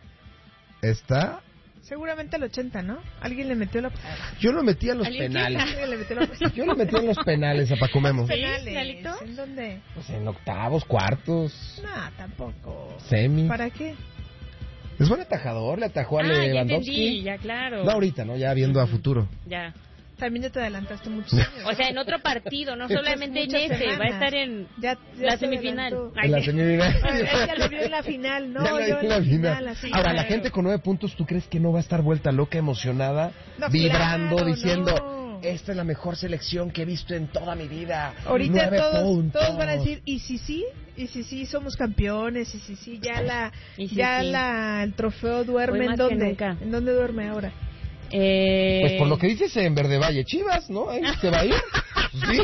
Está. Seguramente el ochenta, ¿no? Alguien le metió la... Yo lo metí en los ¿Alguien penales. quién? Alguien le metió la... Yo lo metí en los penales a Paco Memo. ¿Sí, penales. Lalito? ¿En dónde? Pues en octavos, cuartos, No, tampoco. semi. ¿Para qué? Es buen atajador, le atajó a Ah, ya Lewandowski. entendí, ya claro. No ahorita, ¿no? Ya viendo a futuro. Ya. También ya te adelantaste muchos años. O sea, en otro partido, no solamente en ese, semanas. va a estar en ya, ya la semifinal. En la semifinal. Él ya lo vio en la final, no, Ya yo en en la la final. final. Así, Ahora, claro. la gente con nueve puntos, ¿tú crees que no va a estar vuelta loca, emocionada, No, vibrando, claro, diciendo, no. esta es la mejor selección que he visto en toda mi vida? Ahorita Nueve todos, puntos. todos van a decir, y si sí, y si sí somos campeones, y si sí, ya la, Y si ya sí. la, el trofeo duerme Hoy en más que dónde, nunca. en dónde duerme ahora. Eh... Pues por lo que dices en Verde Valle, Chivas, ¿no? Ahí se va a ir. Sí.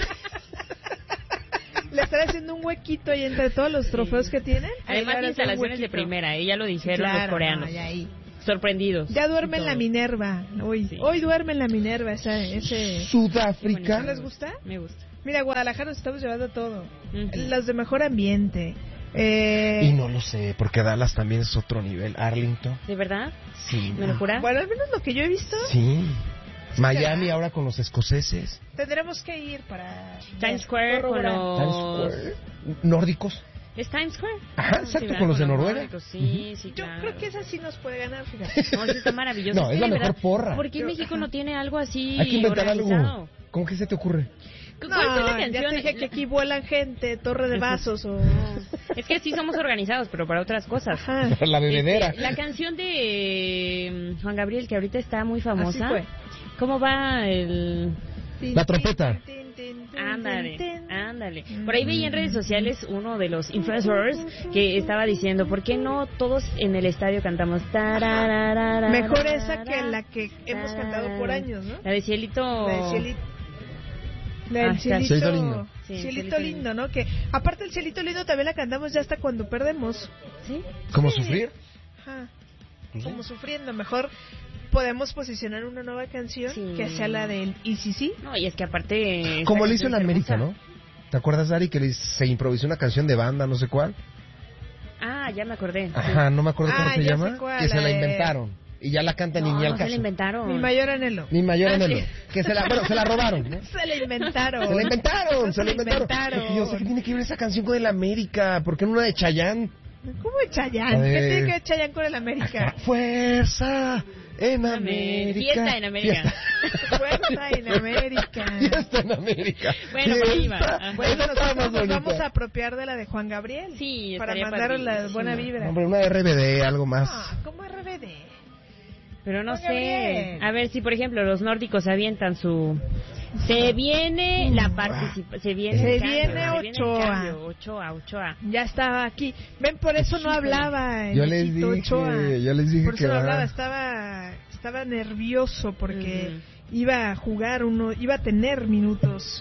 Le están haciendo un huequito ahí entre todos los trofeos que tienen. Ahí Además, le van a hacer un instalaciones de huequito. primera, y ya lo dijeron Claro, los coreanos. no, ya ahí. Sorprendidos. Ya duerme y en la todo. Minerva. Hoy, Sí. hoy duerme en la Minerva esa, ese. Sudáfrica. ¿No les gusta? Me gusta. Mira, Guadalajara nos estamos llevando todo. Ujú. Los de mejor ambiente. Eh, Y no lo sé, porque Dallas también es otro nivel. Arlington. ¿De verdad? Sí. ¿Me lo juras? Bueno, al menos lo que yo he visto, Sí. Miami ahora con los escoceses. tendremos que ir para Times Square con corroborar. los... Times Square. Nórdicos. ¿Es Times Square? Ajá, Sí, exacto, ¿verdad? con los de Noruega. nórdicos, Sí, sí, Yo claro. creo que esa sí nos puede ganar, fíjate. No, sí está maravilloso. No, es que la de mejor verdad, porra. ¿Por qué Yo- México ajá. no tiene algo así Hay que inventar organizado? algo. ¿Cómo que se te ocurre? ¿Cuál No, fue la ya canción? te dije que aquí vuelan gente, torre de vasos o... Es que sí somos organizados, pero para otras cosas. Ajá. La bebedera. Este, la canción de mm, Juan Gabriel, que ahorita está muy famosa. Así fue. ¿Cómo va el...? La trompeta. Tin, tin, tin, Ándale, tin, tin. ándale. Por ahí veía en redes sociales uno de los influencers que estaba diciendo, ¿por qué no todos en el estadio cantamos? Tarararara, Mejor esa que la que hemos cantado por años, ¿no? La de Cielito... La del cielito. La Ah, del está. cielito, Cielito lindo. Sí, cielito cielito lindo, ¿no? Que aparte el cielito lindo también la cantamos ya hasta cuando perdemos. ¿Sí? ¿Cómo Sí. sufrir? Ajá. Pues sí. Como sufriendo. Mejor podemos posicionar una nueva canción Sí. que sea la del Y si sí. No, y es que aparte... Como esta le hizo en canción es América, hermosa. ¿no? ¿Te acuerdas, Dari, que le- se improvisó una canción de banda, no sé cuál? Ah, ya me acordé. Ajá, no me acuerdo Ah, cómo se ya llama. sé cuál, que se la la de- inventaron. Y ya la canta No, ni ni no al se caso. la inventaron. Mi mayor anhelo. Ni mayor Ah, anhelo. sí. Que se la, bueno, se la robaron, ¿no? Se la inventaron. Se la inventaron, se la inventaron. inventaron. Y yo sé que tiene que ver esa canción con el América. ¿Por qué no una de Chayanne? ¿Cómo de Chayanne? A ver. ¿Qué tiene que ver Chayanne con el América? Fuerza en América. Fiesta en América. Fiesta, Fuerza en América. Fiesta en América. Bueno, por ahí va. Fiesta. Ajá. Bueno, Esa está nosotros más nos bonita. vamos a apropiar de la de Juan Gabriel. Sí, para estaría mandar la padrísimo. buena vibra. Hombre, una R B D, algo más. Ah, ¿cómo R B D? Pero no Juan sé. Gabriel. A ver si, por ejemplo, los nórdicos avientan su... Se viene la participación. Se viene Se el cambio, viene se viene el Ochoa. cambio. Ochoa, Ochoa. Ya estaba aquí. Ven, por eso no hablaba el Yo les viejito dije, Ochoa. yo les dije Por eso que no va. hablaba, estaba, estaba nervioso porque iba a jugar uno, iba a tener minutos.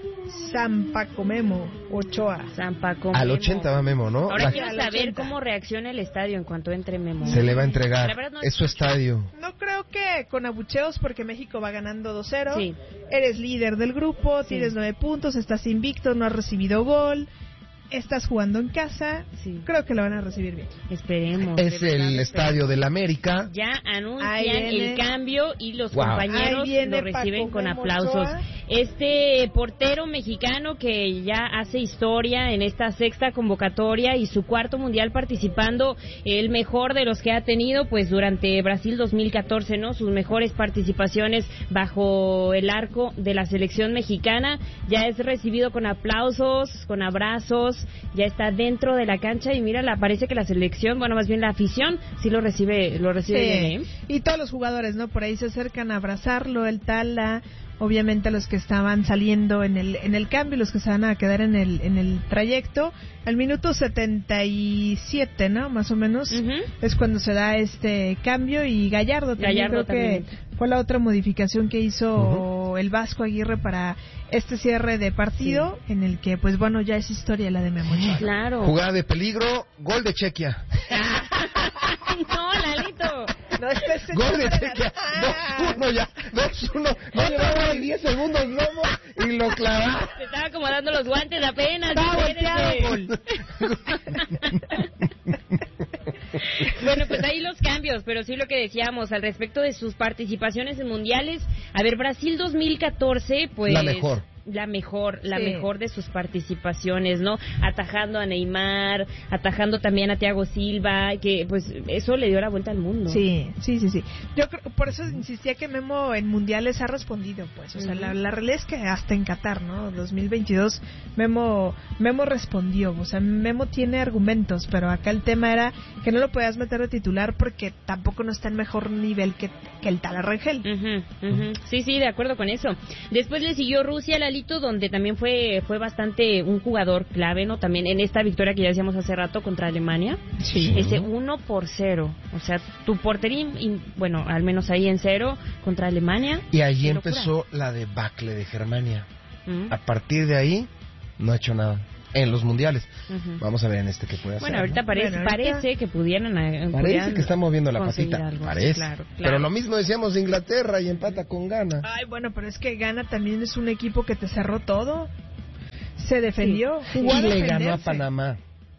San Paco Memo Ochoa. San Paco Al Memo. ochenta va Memo, ¿no? Ahora La- quiero al saber ochenta. cómo reacciona el estadio en cuanto entre Memo. Se le va a entregar. La verdad no Es su estadio. No creo que con abucheos porque México va ganando dos cero. Sí. Eres líder del grupo, Sí. tienes nueve puntos, estás invicto, no has recibido gol, estás jugando en casa. Sí. Creo que lo van a recibir bien. Esperemos. de Es verdad, el esperemos. estadio del América. Ya Ahí anuncian viene. el cambio y los Wow. compañeros Ahí viene lo reciben Paco con Memo aplausos. Ochoa. Este portero mexicano que ya hace historia en esta sexta convocatoria y su cuarto mundial participando, el mejor de los que ha tenido pues durante Brasil dos mil catorce, ¿no? Sus mejores participaciones bajo el arco de la selección mexicana, ya es recibido con aplausos, con abrazos, ya está dentro de la cancha y mira, la- parece que la selección, bueno, más bien la afición sí lo recibe, lo recibe Sí. bien, ¿eh? Y todos los jugadores, ¿no? Por ahí se acercan a abrazarlo, el Tala, obviamente los que estaban saliendo en el en el cambio, los que se van a quedar en el en el trayecto. Al minuto setenta y siete, ¿no? Más o menos, Ujú. es cuando se da este cambio y Gallardo también Gallardo creo que también. fue la otra modificación que hizo el Vasco Aguirre para este cierre de partido, en el que, pues bueno, ya es historia la de Memo Ochoa. Claro. Jugada de peligro, gol de Chequia. No, Lalito. No, este es el Gol de nombre Chequia. Ah. dos uno ya. dos uno. No llevaba ni diez segundos, Lomo. Y lo clavaba. Te estaba acomodando los guantes apenas. Estaba espérate. volteado, Bueno, pues ahí los cambios, pero sí lo que decíamos al respecto de sus participaciones en mundiales. A ver, Brasil dos mil catorce, pues... La mejor. la mejor, la Sí. mejor de sus participaciones, ¿no? Atajando a Neymar, atajando también a Thiago Silva, que pues eso le dio la vuelta al mundo. Sí, sí, sí, sí. Yo creo, por eso insistía que Memo en mundiales ha respondido, pues. O sea, Ujú. la, la realidad es que hasta en Qatar, ¿no? dos mil veintidós, Memo, Memo respondió. O sea, Memo tiene argumentos, pero acá el tema era que no lo podías meter de titular porque tampoco no está en mejor nivel que, que el tal Rangel. Ujú, ujú. Sí, sí, de acuerdo con eso. Después le siguió Rusia, Lalito, donde también fue fue bastante un jugador clave, ¿no? También en esta victoria que ya decíamos hace rato contra Alemania. Sí. Ese uno por cero. O sea, tu portería, y, bueno, al menos ahí en cero, contra Alemania. Y allí Qué locura. empezó la debacle de Germania. Mm. A partir de ahí, no ha hecho nada. En los mundiales. Ujú. Vamos a ver en este que puede hacer. Bueno, ahorita ¿no? parece, Bueno, ahorita- parece que pudieran... eh, Parece pudieran que está moviendo la conseguir patita. algo. Parece. Claro, claro. Pero lo mismo decíamos de Inglaterra y empata con Ghana. Ay, bueno, pero es que Ghana también es un equipo que te cerró todo. Se defendió, Sí. jugó a Y le defenderse. ganó a Panamá.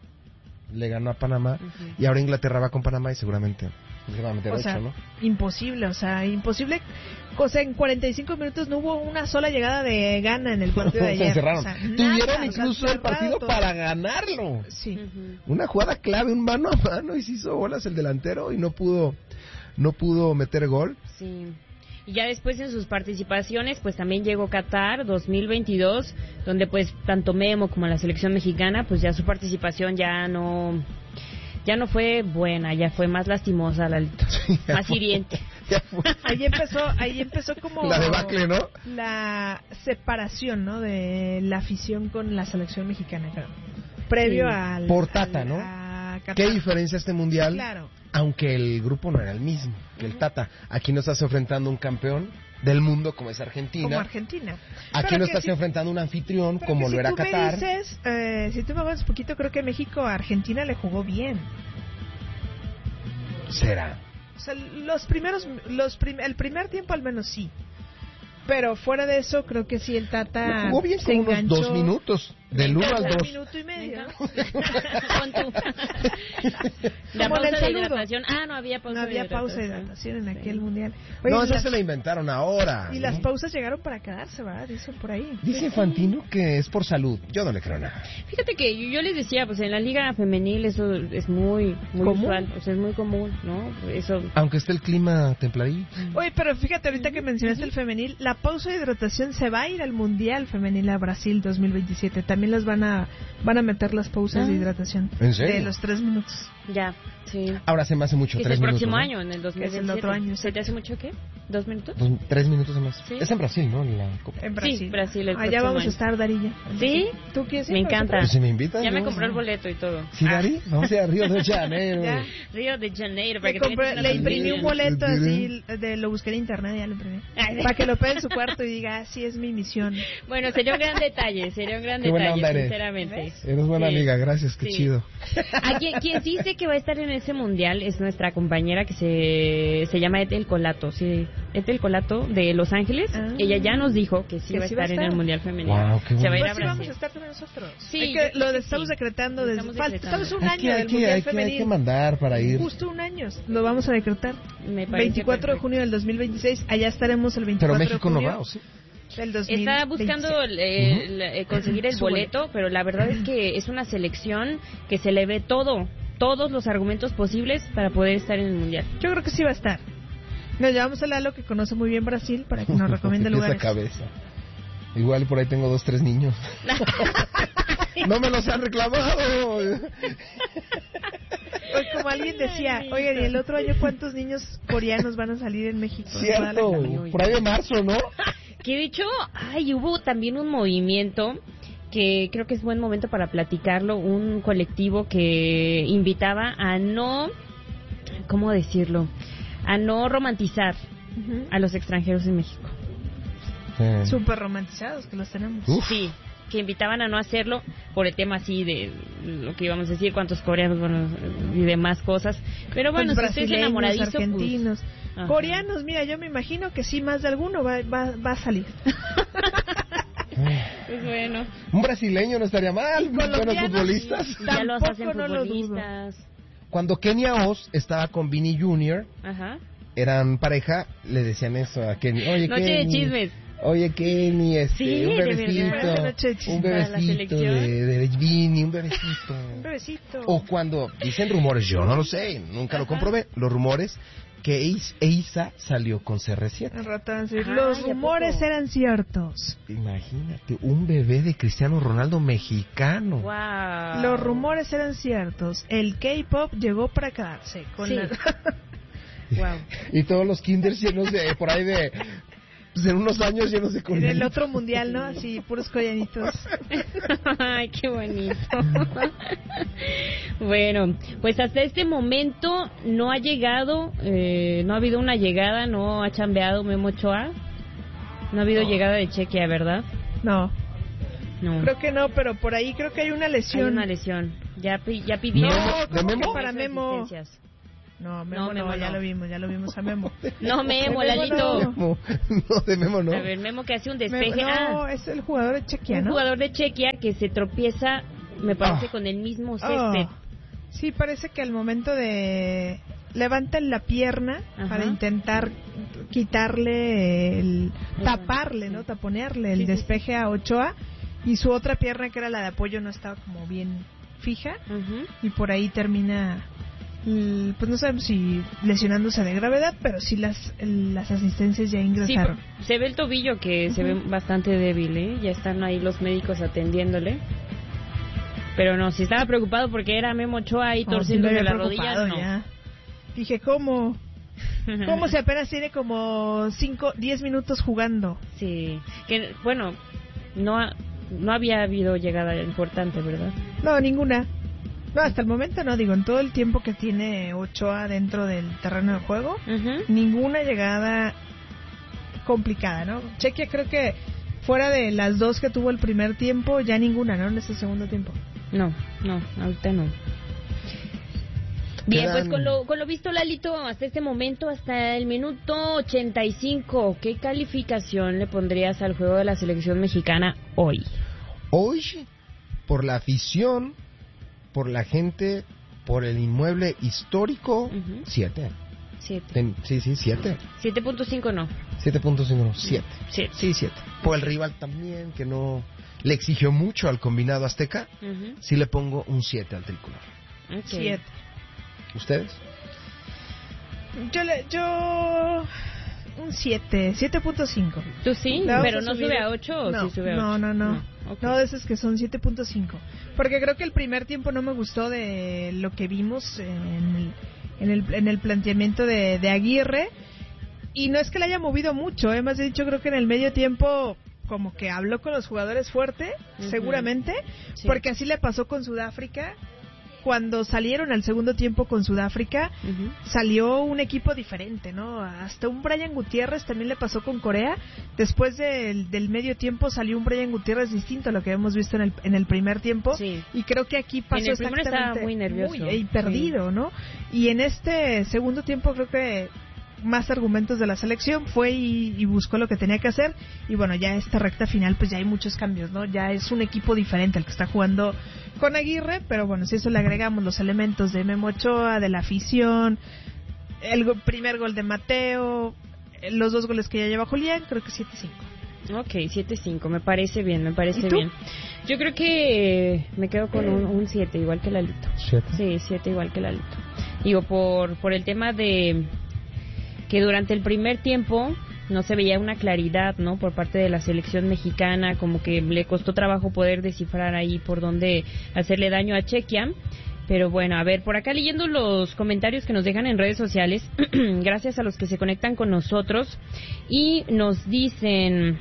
Le ganó a Panamá. Ujú. Y ahora Inglaterra va con Panamá y seguramente le va a meter O ocho, sea, ¿no? imposible, o sea, imposible. O sea, en cuarenta y cinco minutos no hubo una sola llegada de Ghana en el partido de Se ayer. encerraron. O sea, nada, Tuvieron o sea, incluso el cerrado partido todo. para ganarlo. Sí. Una jugada clave, un mano a mano, y se hizo bolas el delantero y no pudo, no pudo meter gol. Sí. Y ya después en sus participaciones, pues también llegó Qatar dos mil veintidós, donde pues tanto Memo como la selección mexicana, pues ya su participación ya no ya no fue buena, ya fue más lastimosa, Lalito, más hiriente. Ahí empezó, ahí empezó como La debacle, ¿no? La separación, ¿no? De la afición con la selección mexicana, creo. Previo Sí. al Por Tata, al- ¿no? a Qatar. ¿Qué diferencia este mundial? Claro. Aunque el grupo no era el mismo que el Tata. Aquí no estás enfrentando un campeón del mundo como es Argentina. Como Argentina. Aquí Pero no que estás si- enfrentando un anfitrión pero como que lo si era tú me Qatar. dices, eh, si tú me acuerdas poquito, creo que México a Argentina le jugó bien. Será. O sea, los primeros, los prim- el primer tiempo al menos sí. Pero fuera de eso, creo que sí el Tata Jugó bien se como unos enganchó. dos minutos. Del uno al Un dos. minuto y medio. Pon tú. La Como en el pausa de saludo. hidratación. Ah, no había pausa No había de pausa de hidratación. hidratación en aquel mundial. No, y esa las- se la inventaron ahora. Y ¿no? las pausas llegaron para quedarse, ¿verdad? Dicen por ahí. Dice Infantino que es por salud. Yo no le creo nada. Fíjate que yo, yo les decía, pues en la liga femenil eso es muy muy ¿Común? usual, o sea, es muy común, ¿no? Eso. Aunque esté el clima templadito. Oye, pero fíjate, ahorita que mencionaste el femenil, la pausa de hidratación se va a ir al Mundial Femenil a Brasil dos mil veintisiete. También las van a van a meter las pausas Ah. de hidratación. ¿En serio? De los tres minutos. Ya, sí. Ahora se me hace mucho, Es tres el minutos. próximo ¿no? año, en el dos Que mil es el veintisiete. otro año, ¿Se te hace mucho qué? ¿Dos minutos? Dos- tres minutos más. Sí. Es en Brasil, ¿no? En la Copa. En Brasil. Sí, Brasil el Allá próximo vamos año. a estar, Darilla. ¿Sí? ¿Tú quieres ir? Me encanta. Pues si me invitan, Ya me yo- compró el boleto y todo. ¿Sí, Dari? Vamos a ir a Río de Janeiro. Ya. Río de Janeiro. Para Le, que compré- tengas una le imprimí familia. un boleto así, de, lo busqué en internet y ya lo imprimí. Ay, Para que lo pegue en su cuarto y diga, así es mi misión. Bueno, sería un gran detalle, sería un gran Qué buena detalle, onda eres. sinceramente. Eres buena Sí. amiga, gracias, qué Sí. chido. A quien, quien sí sé que va a estar en ese mundial es nuestra compañera que se, se llama Ethel Colato, sí, Ethel Colato de Los Ángeles. Ah. Ella ya nos dijo que sí, Que va, sí a estar en el mundial femenino. Wow, qué se va a ir Pues a sí vamos a Brasil. estar también nosotros. Sí, Hay yo que, creo lo que estamos sí. decretando Lo desde estamos falta- decretando. estamos un Hay que, año hay del que, Mundial hay que, hay Femenil. que mandar para ir. Justo un año. Lo vamos a decretar. Me parece veinticuatro de perfecto. junio del dos mil veintiséis. Allá estaremos el Pero veinticuatro México de no junio va, ¿o sí? del dos mil Está veintiséis. buscando eh, la- eh, conseguir el Su boleto, pero la verdad es que es una selección que se le ve todo, todos los argumentos posibles para poder estar en el mundial. Yo creo que sí va a estar. Nos llevamos a Lalo, que conoce muy bien Brasil, para que nos recomiende Esa lugares. cabeza. Igual por ahí tengo dos, tres niños. No me los han reclamado. Pues como alguien decía, oigan, ¿y el otro año cuántos niños coreanos van a salir en México? Cierto, por ahí de marzo, ¿no? Que de hecho, ay, hubo también un movimiento que creo que es buen momento para platicarlo, un colectivo que invitaba a no, ¿cómo decirlo? A no romantizar Ujú. a los extranjeros en México. Eh, Súper romantizados que los tenemos. Uf. Sí, que invitaban a no hacerlo por el tema así de lo que íbamos a decir, cuántos coreanos bueno, y demás cosas. Pero bueno, Pues si usted es brasileños, enamoradizo, pues, argentinos, ajá. coreanos, mira, yo me imagino que sí, más de alguno va, va, va a salir. pues bueno. Un brasileño no estaría mal, buenos colombianos, futbolistas. Y ya los hacen Tampoco no lo dudo. futbolistas. Cuando Kenia Oz estaba con Vini Junior, Ajá. eran pareja, le decían eso a Kenia. Oye, Noche de Kenny, chismes. Oye, Kenny, este, sí, un bebecito, un bebecito de, de Vini, un bebecito. Un bebecito. O cuando dicen rumores, yo no lo sé, nunca Ajá. lo comprobé, los rumores que Eiza salió con C R siete. Los rumores eran ciertos. Imagínate, un bebé de Cristiano Ronaldo mexicano. Wow. Los rumores eran ciertos. El K-pop llegó para quedarse. Con sí. la... wow. Y todos los kinders llenos de, por ahí de... Pues en unos años llenos de coreanitos. En el otro mundial, ¿no? Así, puros coreanitos. Ay, qué bonito. Bueno, pues hasta este momento no ha llegado, eh, no ha habido una llegada, no ha chambeado Memo Ochoa. No ha habido no. llegada de Chequia, ¿verdad? No. No. Creo que no, pero por ahí creo que hay una lesión. Hay una lesión. Ya, ya pidió. No, ¿cómo ¿Memo? que para Memo? No, Memo no, Memo no, ya no. lo vimos, ya lo vimos a Memo. No, Memo, Lalito. No. no, de Memo no. A ver, Memo que hace un despeje. Memo, no, ah, es el jugador de Chequia, un ¿no? Un jugador de Chequia que se tropieza, me parece, oh. con el mismo césped. Oh. Sí, parece que al momento de... levantan la pierna Ajá. para intentar quitarle, el... taparle, ¿no? Taponearle el sí, despeje sí. a Ochoa. Y su otra pierna, que era la de apoyo, no estaba como bien fija. Uh-huh. Y por ahí termina... pues no sabemos si lesionándose de gravedad, pero sí las las asistencias ya ingresaron. Sí, se ve el tobillo que uh-huh. se ve bastante débil, ¿eh? Ya están ahí los médicos atendiéndole. Pero no, si estaba preocupado porque era Memo Ochoa ahí torciendo de la rodilla, no. Ya. Dije, ¿cómo? ¿Cómo se apenas tiene como cinco, diez minutos jugando? Sí, que bueno, no ha, no había habido llegada importante, ¿verdad? No, ninguna. No, hasta el momento no, digo, en todo el tiempo que tiene Ochoa dentro del terreno de juego, uh-huh. ninguna llegada complicada, ¿no? Chequia creo que fuera de las dos que tuvo el primer tiempo, ya ninguna, ¿no? En ese segundo tiempo. No, no, ahorita no. Bien, pues con lo, con lo visto, Lalito, hasta este momento, hasta el minuto ochenta y cinco, ¿qué calificación le pondrías al juego de la selección mexicana hoy? Hoy, por la afición... por la gente, por el inmueble histórico, uh-huh. siete. Siete. Sí, sí, siete. Siete punto cinco no. Siete punto cinco no, siete. Siete. Sí, siete. Por el rival también, que no le exigió mucho al combinado azteca, uh-huh. sí le pongo un siete al tricolor. Okay. Siete. ¿Ustedes? Yo le, yo... un siete, siete punto cinco. ¿Tú sí? ¿La ¿Pero no subir? sube a ocho o no, sí sube a no, ocho? No, no, no. No, okay. No, de esos que son siete punto cinco. Porque creo que el primer tiempo no me gustó de lo que vimos en el, en el, en el planteamiento de, de Aguirre. Y no es que le haya movido mucho, ¿eh? Más dicho, creo que en el medio tiempo como que habló con los jugadores fuerte, uh-huh. seguramente, sí. porque así le pasó con Sudáfrica. Cuando salieron al segundo tiempo con Sudáfrica, uh-huh. salió un equipo diferente, ¿no? Hasta un Brian Gutiérrez también le pasó con Corea. Después del, del medio tiempo salió un Brian Gutiérrez distinto a lo que hemos visto en el, en el primer tiempo. Sí. Y creo que aquí pasó en el primero exactamente... estaba muy nervioso. Muy, y perdido, sí. ¿no? Y en este segundo tiempo creo que más argumentos de la selección, fue y, y buscó lo que tenía que hacer. Y bueno, ya esta recta final pues ya hay muchos cambios, ¿no? Ya es un equipo diferente el que está jugando con Aguirre, pero bueno, si eso le agregamos los elementos de Memo Ochoa, de la afición, el go- primer gol de Mateo, los dos goles que ya lleva Julián, creo que siete cinco. Ok, siete cinco, me parece bien, me parece bien. Yo creo que me quedo con un siete, igual que Lalito. ¿siete? Sí, siete igual que Lalito. Digo, por, por el tema de que durante el primer tiempo no se veía una claridad, ¿no? Por parte de la selección mexicana, como que le costó trabajo poder descifrar ahí por dónde hacerle daño a Chequia. Pero bueno, a ver, por acá leyendo los comentarios que nos dejan en redes sociales, gracias a los que se conectan con nosotros y nos dicen...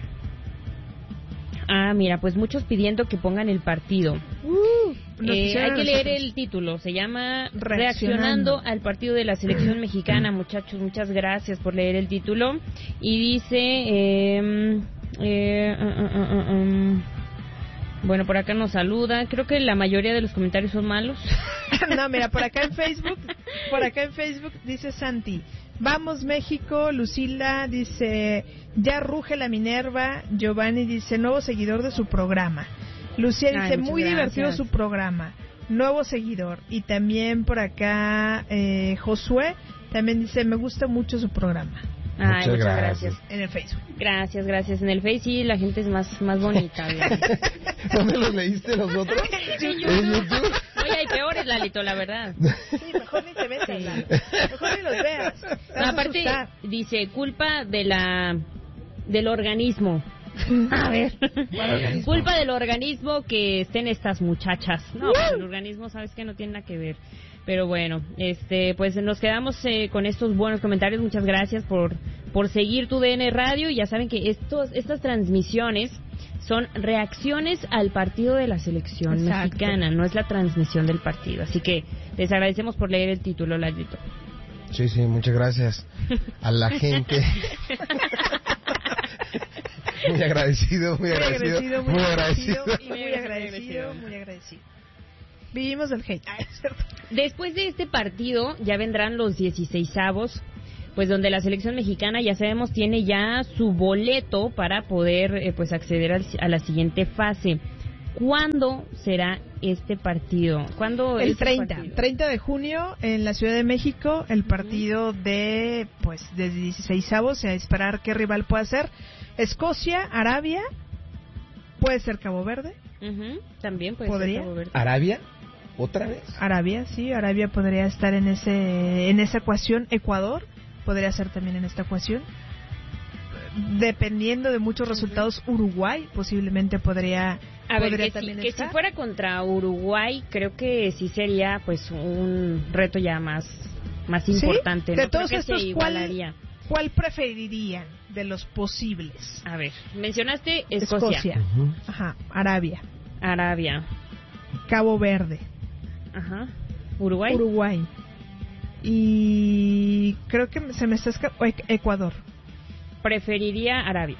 Ah, mira, pues muchos pidiendo que pongan el partido. Uh, eh, hay que leer el título, se llama Reaccionando. Reaccionando al partido de la selección mexicana, muchachos, muchas gracias por leer el título. Y dice... Eh, eh, uh, uh, uh, um, bueno, por acá nos saluda. Creo que la mayoría de los comentarios son malos. No, mira, por acá en Facebook, por acá en Facebook dice Santi, vamos México. Lucila dice, ya ruge la Minerva. Giovanni dice, nuevo seguidor de su programa. Lucía dice, Ay, muy gracias. Divertido su programa. Nuevo seguidor. Y también por acá eh, Josué también dice, me gusta mucho su programa. Ay, muchas, muchas gracias. gracias. En el Facebook. Gracias, gracias. En el Face sí, la gente es más, más bonita. ¿Dónde los leíste los otros? En YouTube. Oye, hay peores, Lalito, la verdad. Sí, mejor ni te metas, mejor ni los veas. No, aparte, dice, culpa de la del organismo. A ver, culpa del organismo que estén estas muchachas. No, pues el organismo, sabes que no tiene nada que ver. Pero bueno, este, pues nos quedamos eh, con estos buenos comentarios. Muchas gracias por por seguir tu D N Radio. Y ya saben que estos estas transmisiones son reacciones al partido de la selección Exacto. mexicana, no es la transmisión del partido. Así que les agradecemos por leer el título, Lalito. Sí, sí, muchas gracias a la gente. Muy agradecido, muy agradecido, muy agradecido, muy agradecido, muy agradecido. Vivimos del hate. Después de este partido ya vendrán los dieciseisavos, pues donde la selección mexicana, ya sabemos, tiene ya su boleto para poder eh, pues acceder al, a la siguiente fase. ¿Cuándo será este partido? ¿Cuándo el es treinta, partido? treinta de junio en la Ciudad de México, el partido de pues de dieciseisavos, a esperar qué rival puede ser. Escocia, Arabia, puede ser Cabo Verde. Uh-huh. También puede ¿Podría? ser Cabo Verde. ¿Arabia? ¿Otra vez? Arabia, sí, Arabia podría estar en ese en esa ecuación. Ecuador podría ser también en esta ecuación. Dependiendo de muchos resultados, Uruguay posiblemente podría a ver, podría que, también si, que estar. si fuera contra Uruguay, creo que sí sería pues un reto ya más más ¿Sí? importante. De ¿no? todos creo que estos, se igualaría. ¿cuál, ¿cuál preferirían de los posibles? A ver, mencionaste Escocia. Escocia. Uh-huh. Ajá, Arabia. Arabia. Cabo Verde. Ajá. Uruguay. Uruguay. Y creo que se me está escapando Ecuador. Preferiría Arabia.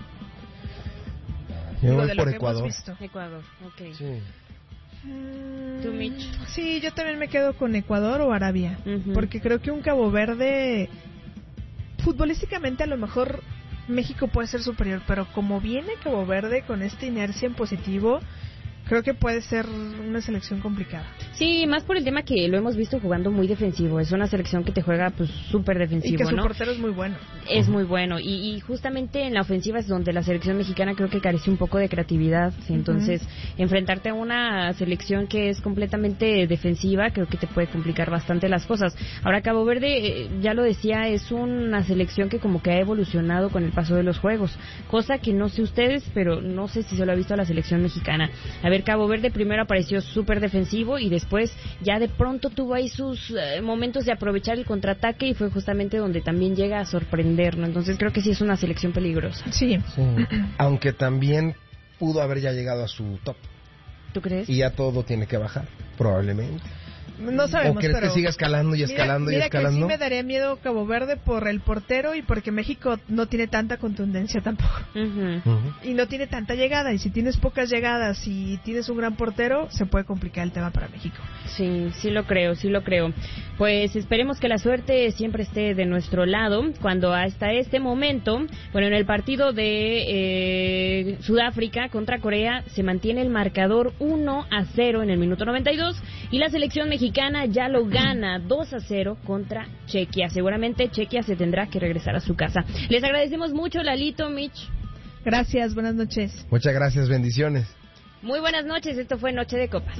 Yo voy por Ecuador. Ecuador, ok. Sí. Mm, ¿Tú, Mitch? Sí, yo también me quedo con Ecuador o Arabia. Uh-huh. Porque creo que un Cabo Verde, futbolísticamente a lo mejor México puede ser superior, pero como viene Cabo Verde con esta inercia en positivo, creo que puede ser una selección complicada. Sí, más por el tema que lo hemos visto jugando muy defensivo. Es una selección que te juega pues súper defensivo, y que su ¿no? portero es muy bueno. Es uh-huh. muy bueno. Y, y justamente en la ofensiva es donde la selección mexicana creo que carece un poco de creatividad. ¿Sí? Entonces, uh-huh. enfrentarte a una selección que es completamente defensiva creo que te puede complicar bastante las cosas. Ahora, Cabo Verde, eh, ya lo decía, es una selección que como que ha evolucionado con el paso de los juegos. Cosa que no sé ustedes, pero no sé si se lo ha visto a la selección mexicana. A ver, Cabo Verde primero apareció súper defensivo y después ya de pronto tuvo ahí sus eh, momentos de aprovechar el contraataque y fue justamente donde también llega a sorprender, ¿no? Entonces creo que sí es una selección peligrosa. Sí. sí. Aunque también pudo haber ya llegado a su top. ¿Tú crees? Y ya todo tiene que bajar, probablemente. No sabemos, ¿O crees pero que siga escalando y escalando mira, y escalando? Mira que sí me daría miedo Cabo Verde por el portero y porque México no tiene tanta contundencia tampoco. Uh-huh. Uh-huh. Y no tiene tanta llegada. Y si tienes pocas llegadas y tienes un gran portero, se puede complicar el tema para México. Sí, sí lo creo, sí lo creo. Pues esperemos que la suerte siempre esté de nuestro lado. Cuando hasta este momento, bueno, en el partido de eh, Sudáfrica contra Corea se mantiene el marcador uno a cero en el minuto noventa y dos y la selección mexicana ya lo gana dos a cero contra Chequia. Seguramente Chequia se tendrá que regresar a su casa. Les agradecemos mucho, Lalito, Mitch. Gracias, buenas noches. Muchas gracias, bendiciones. Muy buenas noches, esto fue Noche de Copas.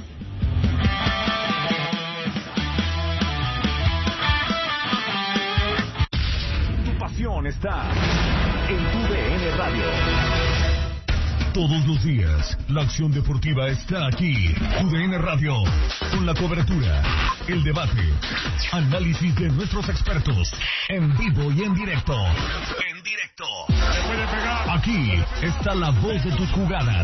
Tu pasión está en tu D N Radio. Todos los días, la acción deportiva está aquí. U D N Radio, con la cobertura, el debate, análisis de nuestros expertos, en vivo y en directo. En directo. Aquí está la voz de tus jugadas.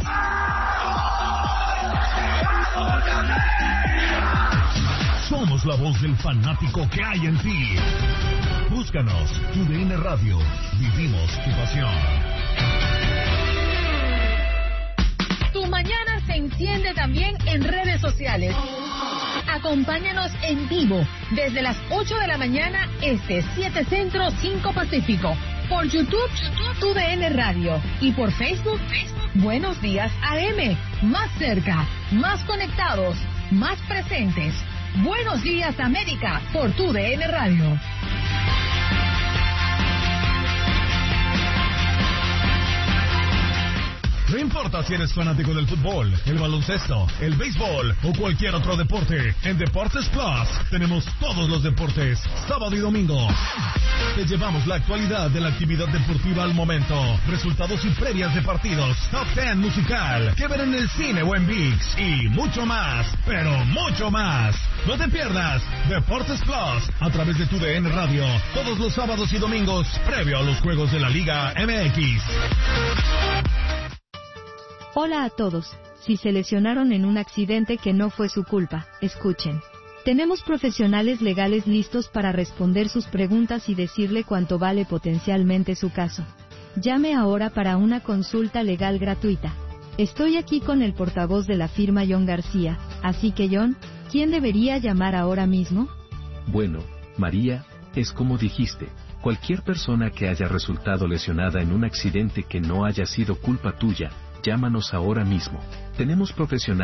Somos la voz del fanático que hay en ti. Búscanos, U D N Radio. Vivimos tu pasión. Tu mañana se enciende también en redes sociales. Acompáñanos en vivo desde las ocho de la mañana este, siete Centro, cinco Pacífico. Por YouTube, Tu D N Radio. Y por Facebook, Buenos Días A M. Más cerca, más conectados, más presentes. Buenos Días América por Tu D N Radio. No importa si eres fanático del fútbol, el baloncesto, el béisbol o cualquier otro deporte, en Deportes Plus tenemos todos los deportes, sábado y domingo. Te llevamos la actualidad de la actividad deportiva al momento, resultados y previas de partidos, top ten musical, que ver en el cine o en ViX y mucho más, pero mucho más. No te pierdas Deportes Plus a través de tu D N Radio, todos los sábados y domingos, previo a los juegos de la Liga M X. Hola a todos. Si se lesionaron en un accidente que no fue su culpa, escuchen. Tenemos profesionales legales listos para responder sus preguntas y decirle cuánto vale potencialmente su caso. Llame ahora para una consulta legal gratuita. Estoy aquí con el portavoz de la firma John García, así que John, ¿quién debería llamar ahora mismo? Bueno, María, es como dijiste, cualquier persona que haya resultado lesionada en un accidente que no haya sido culpa tuya, llámanos ahora mismo. Tenemos profesionales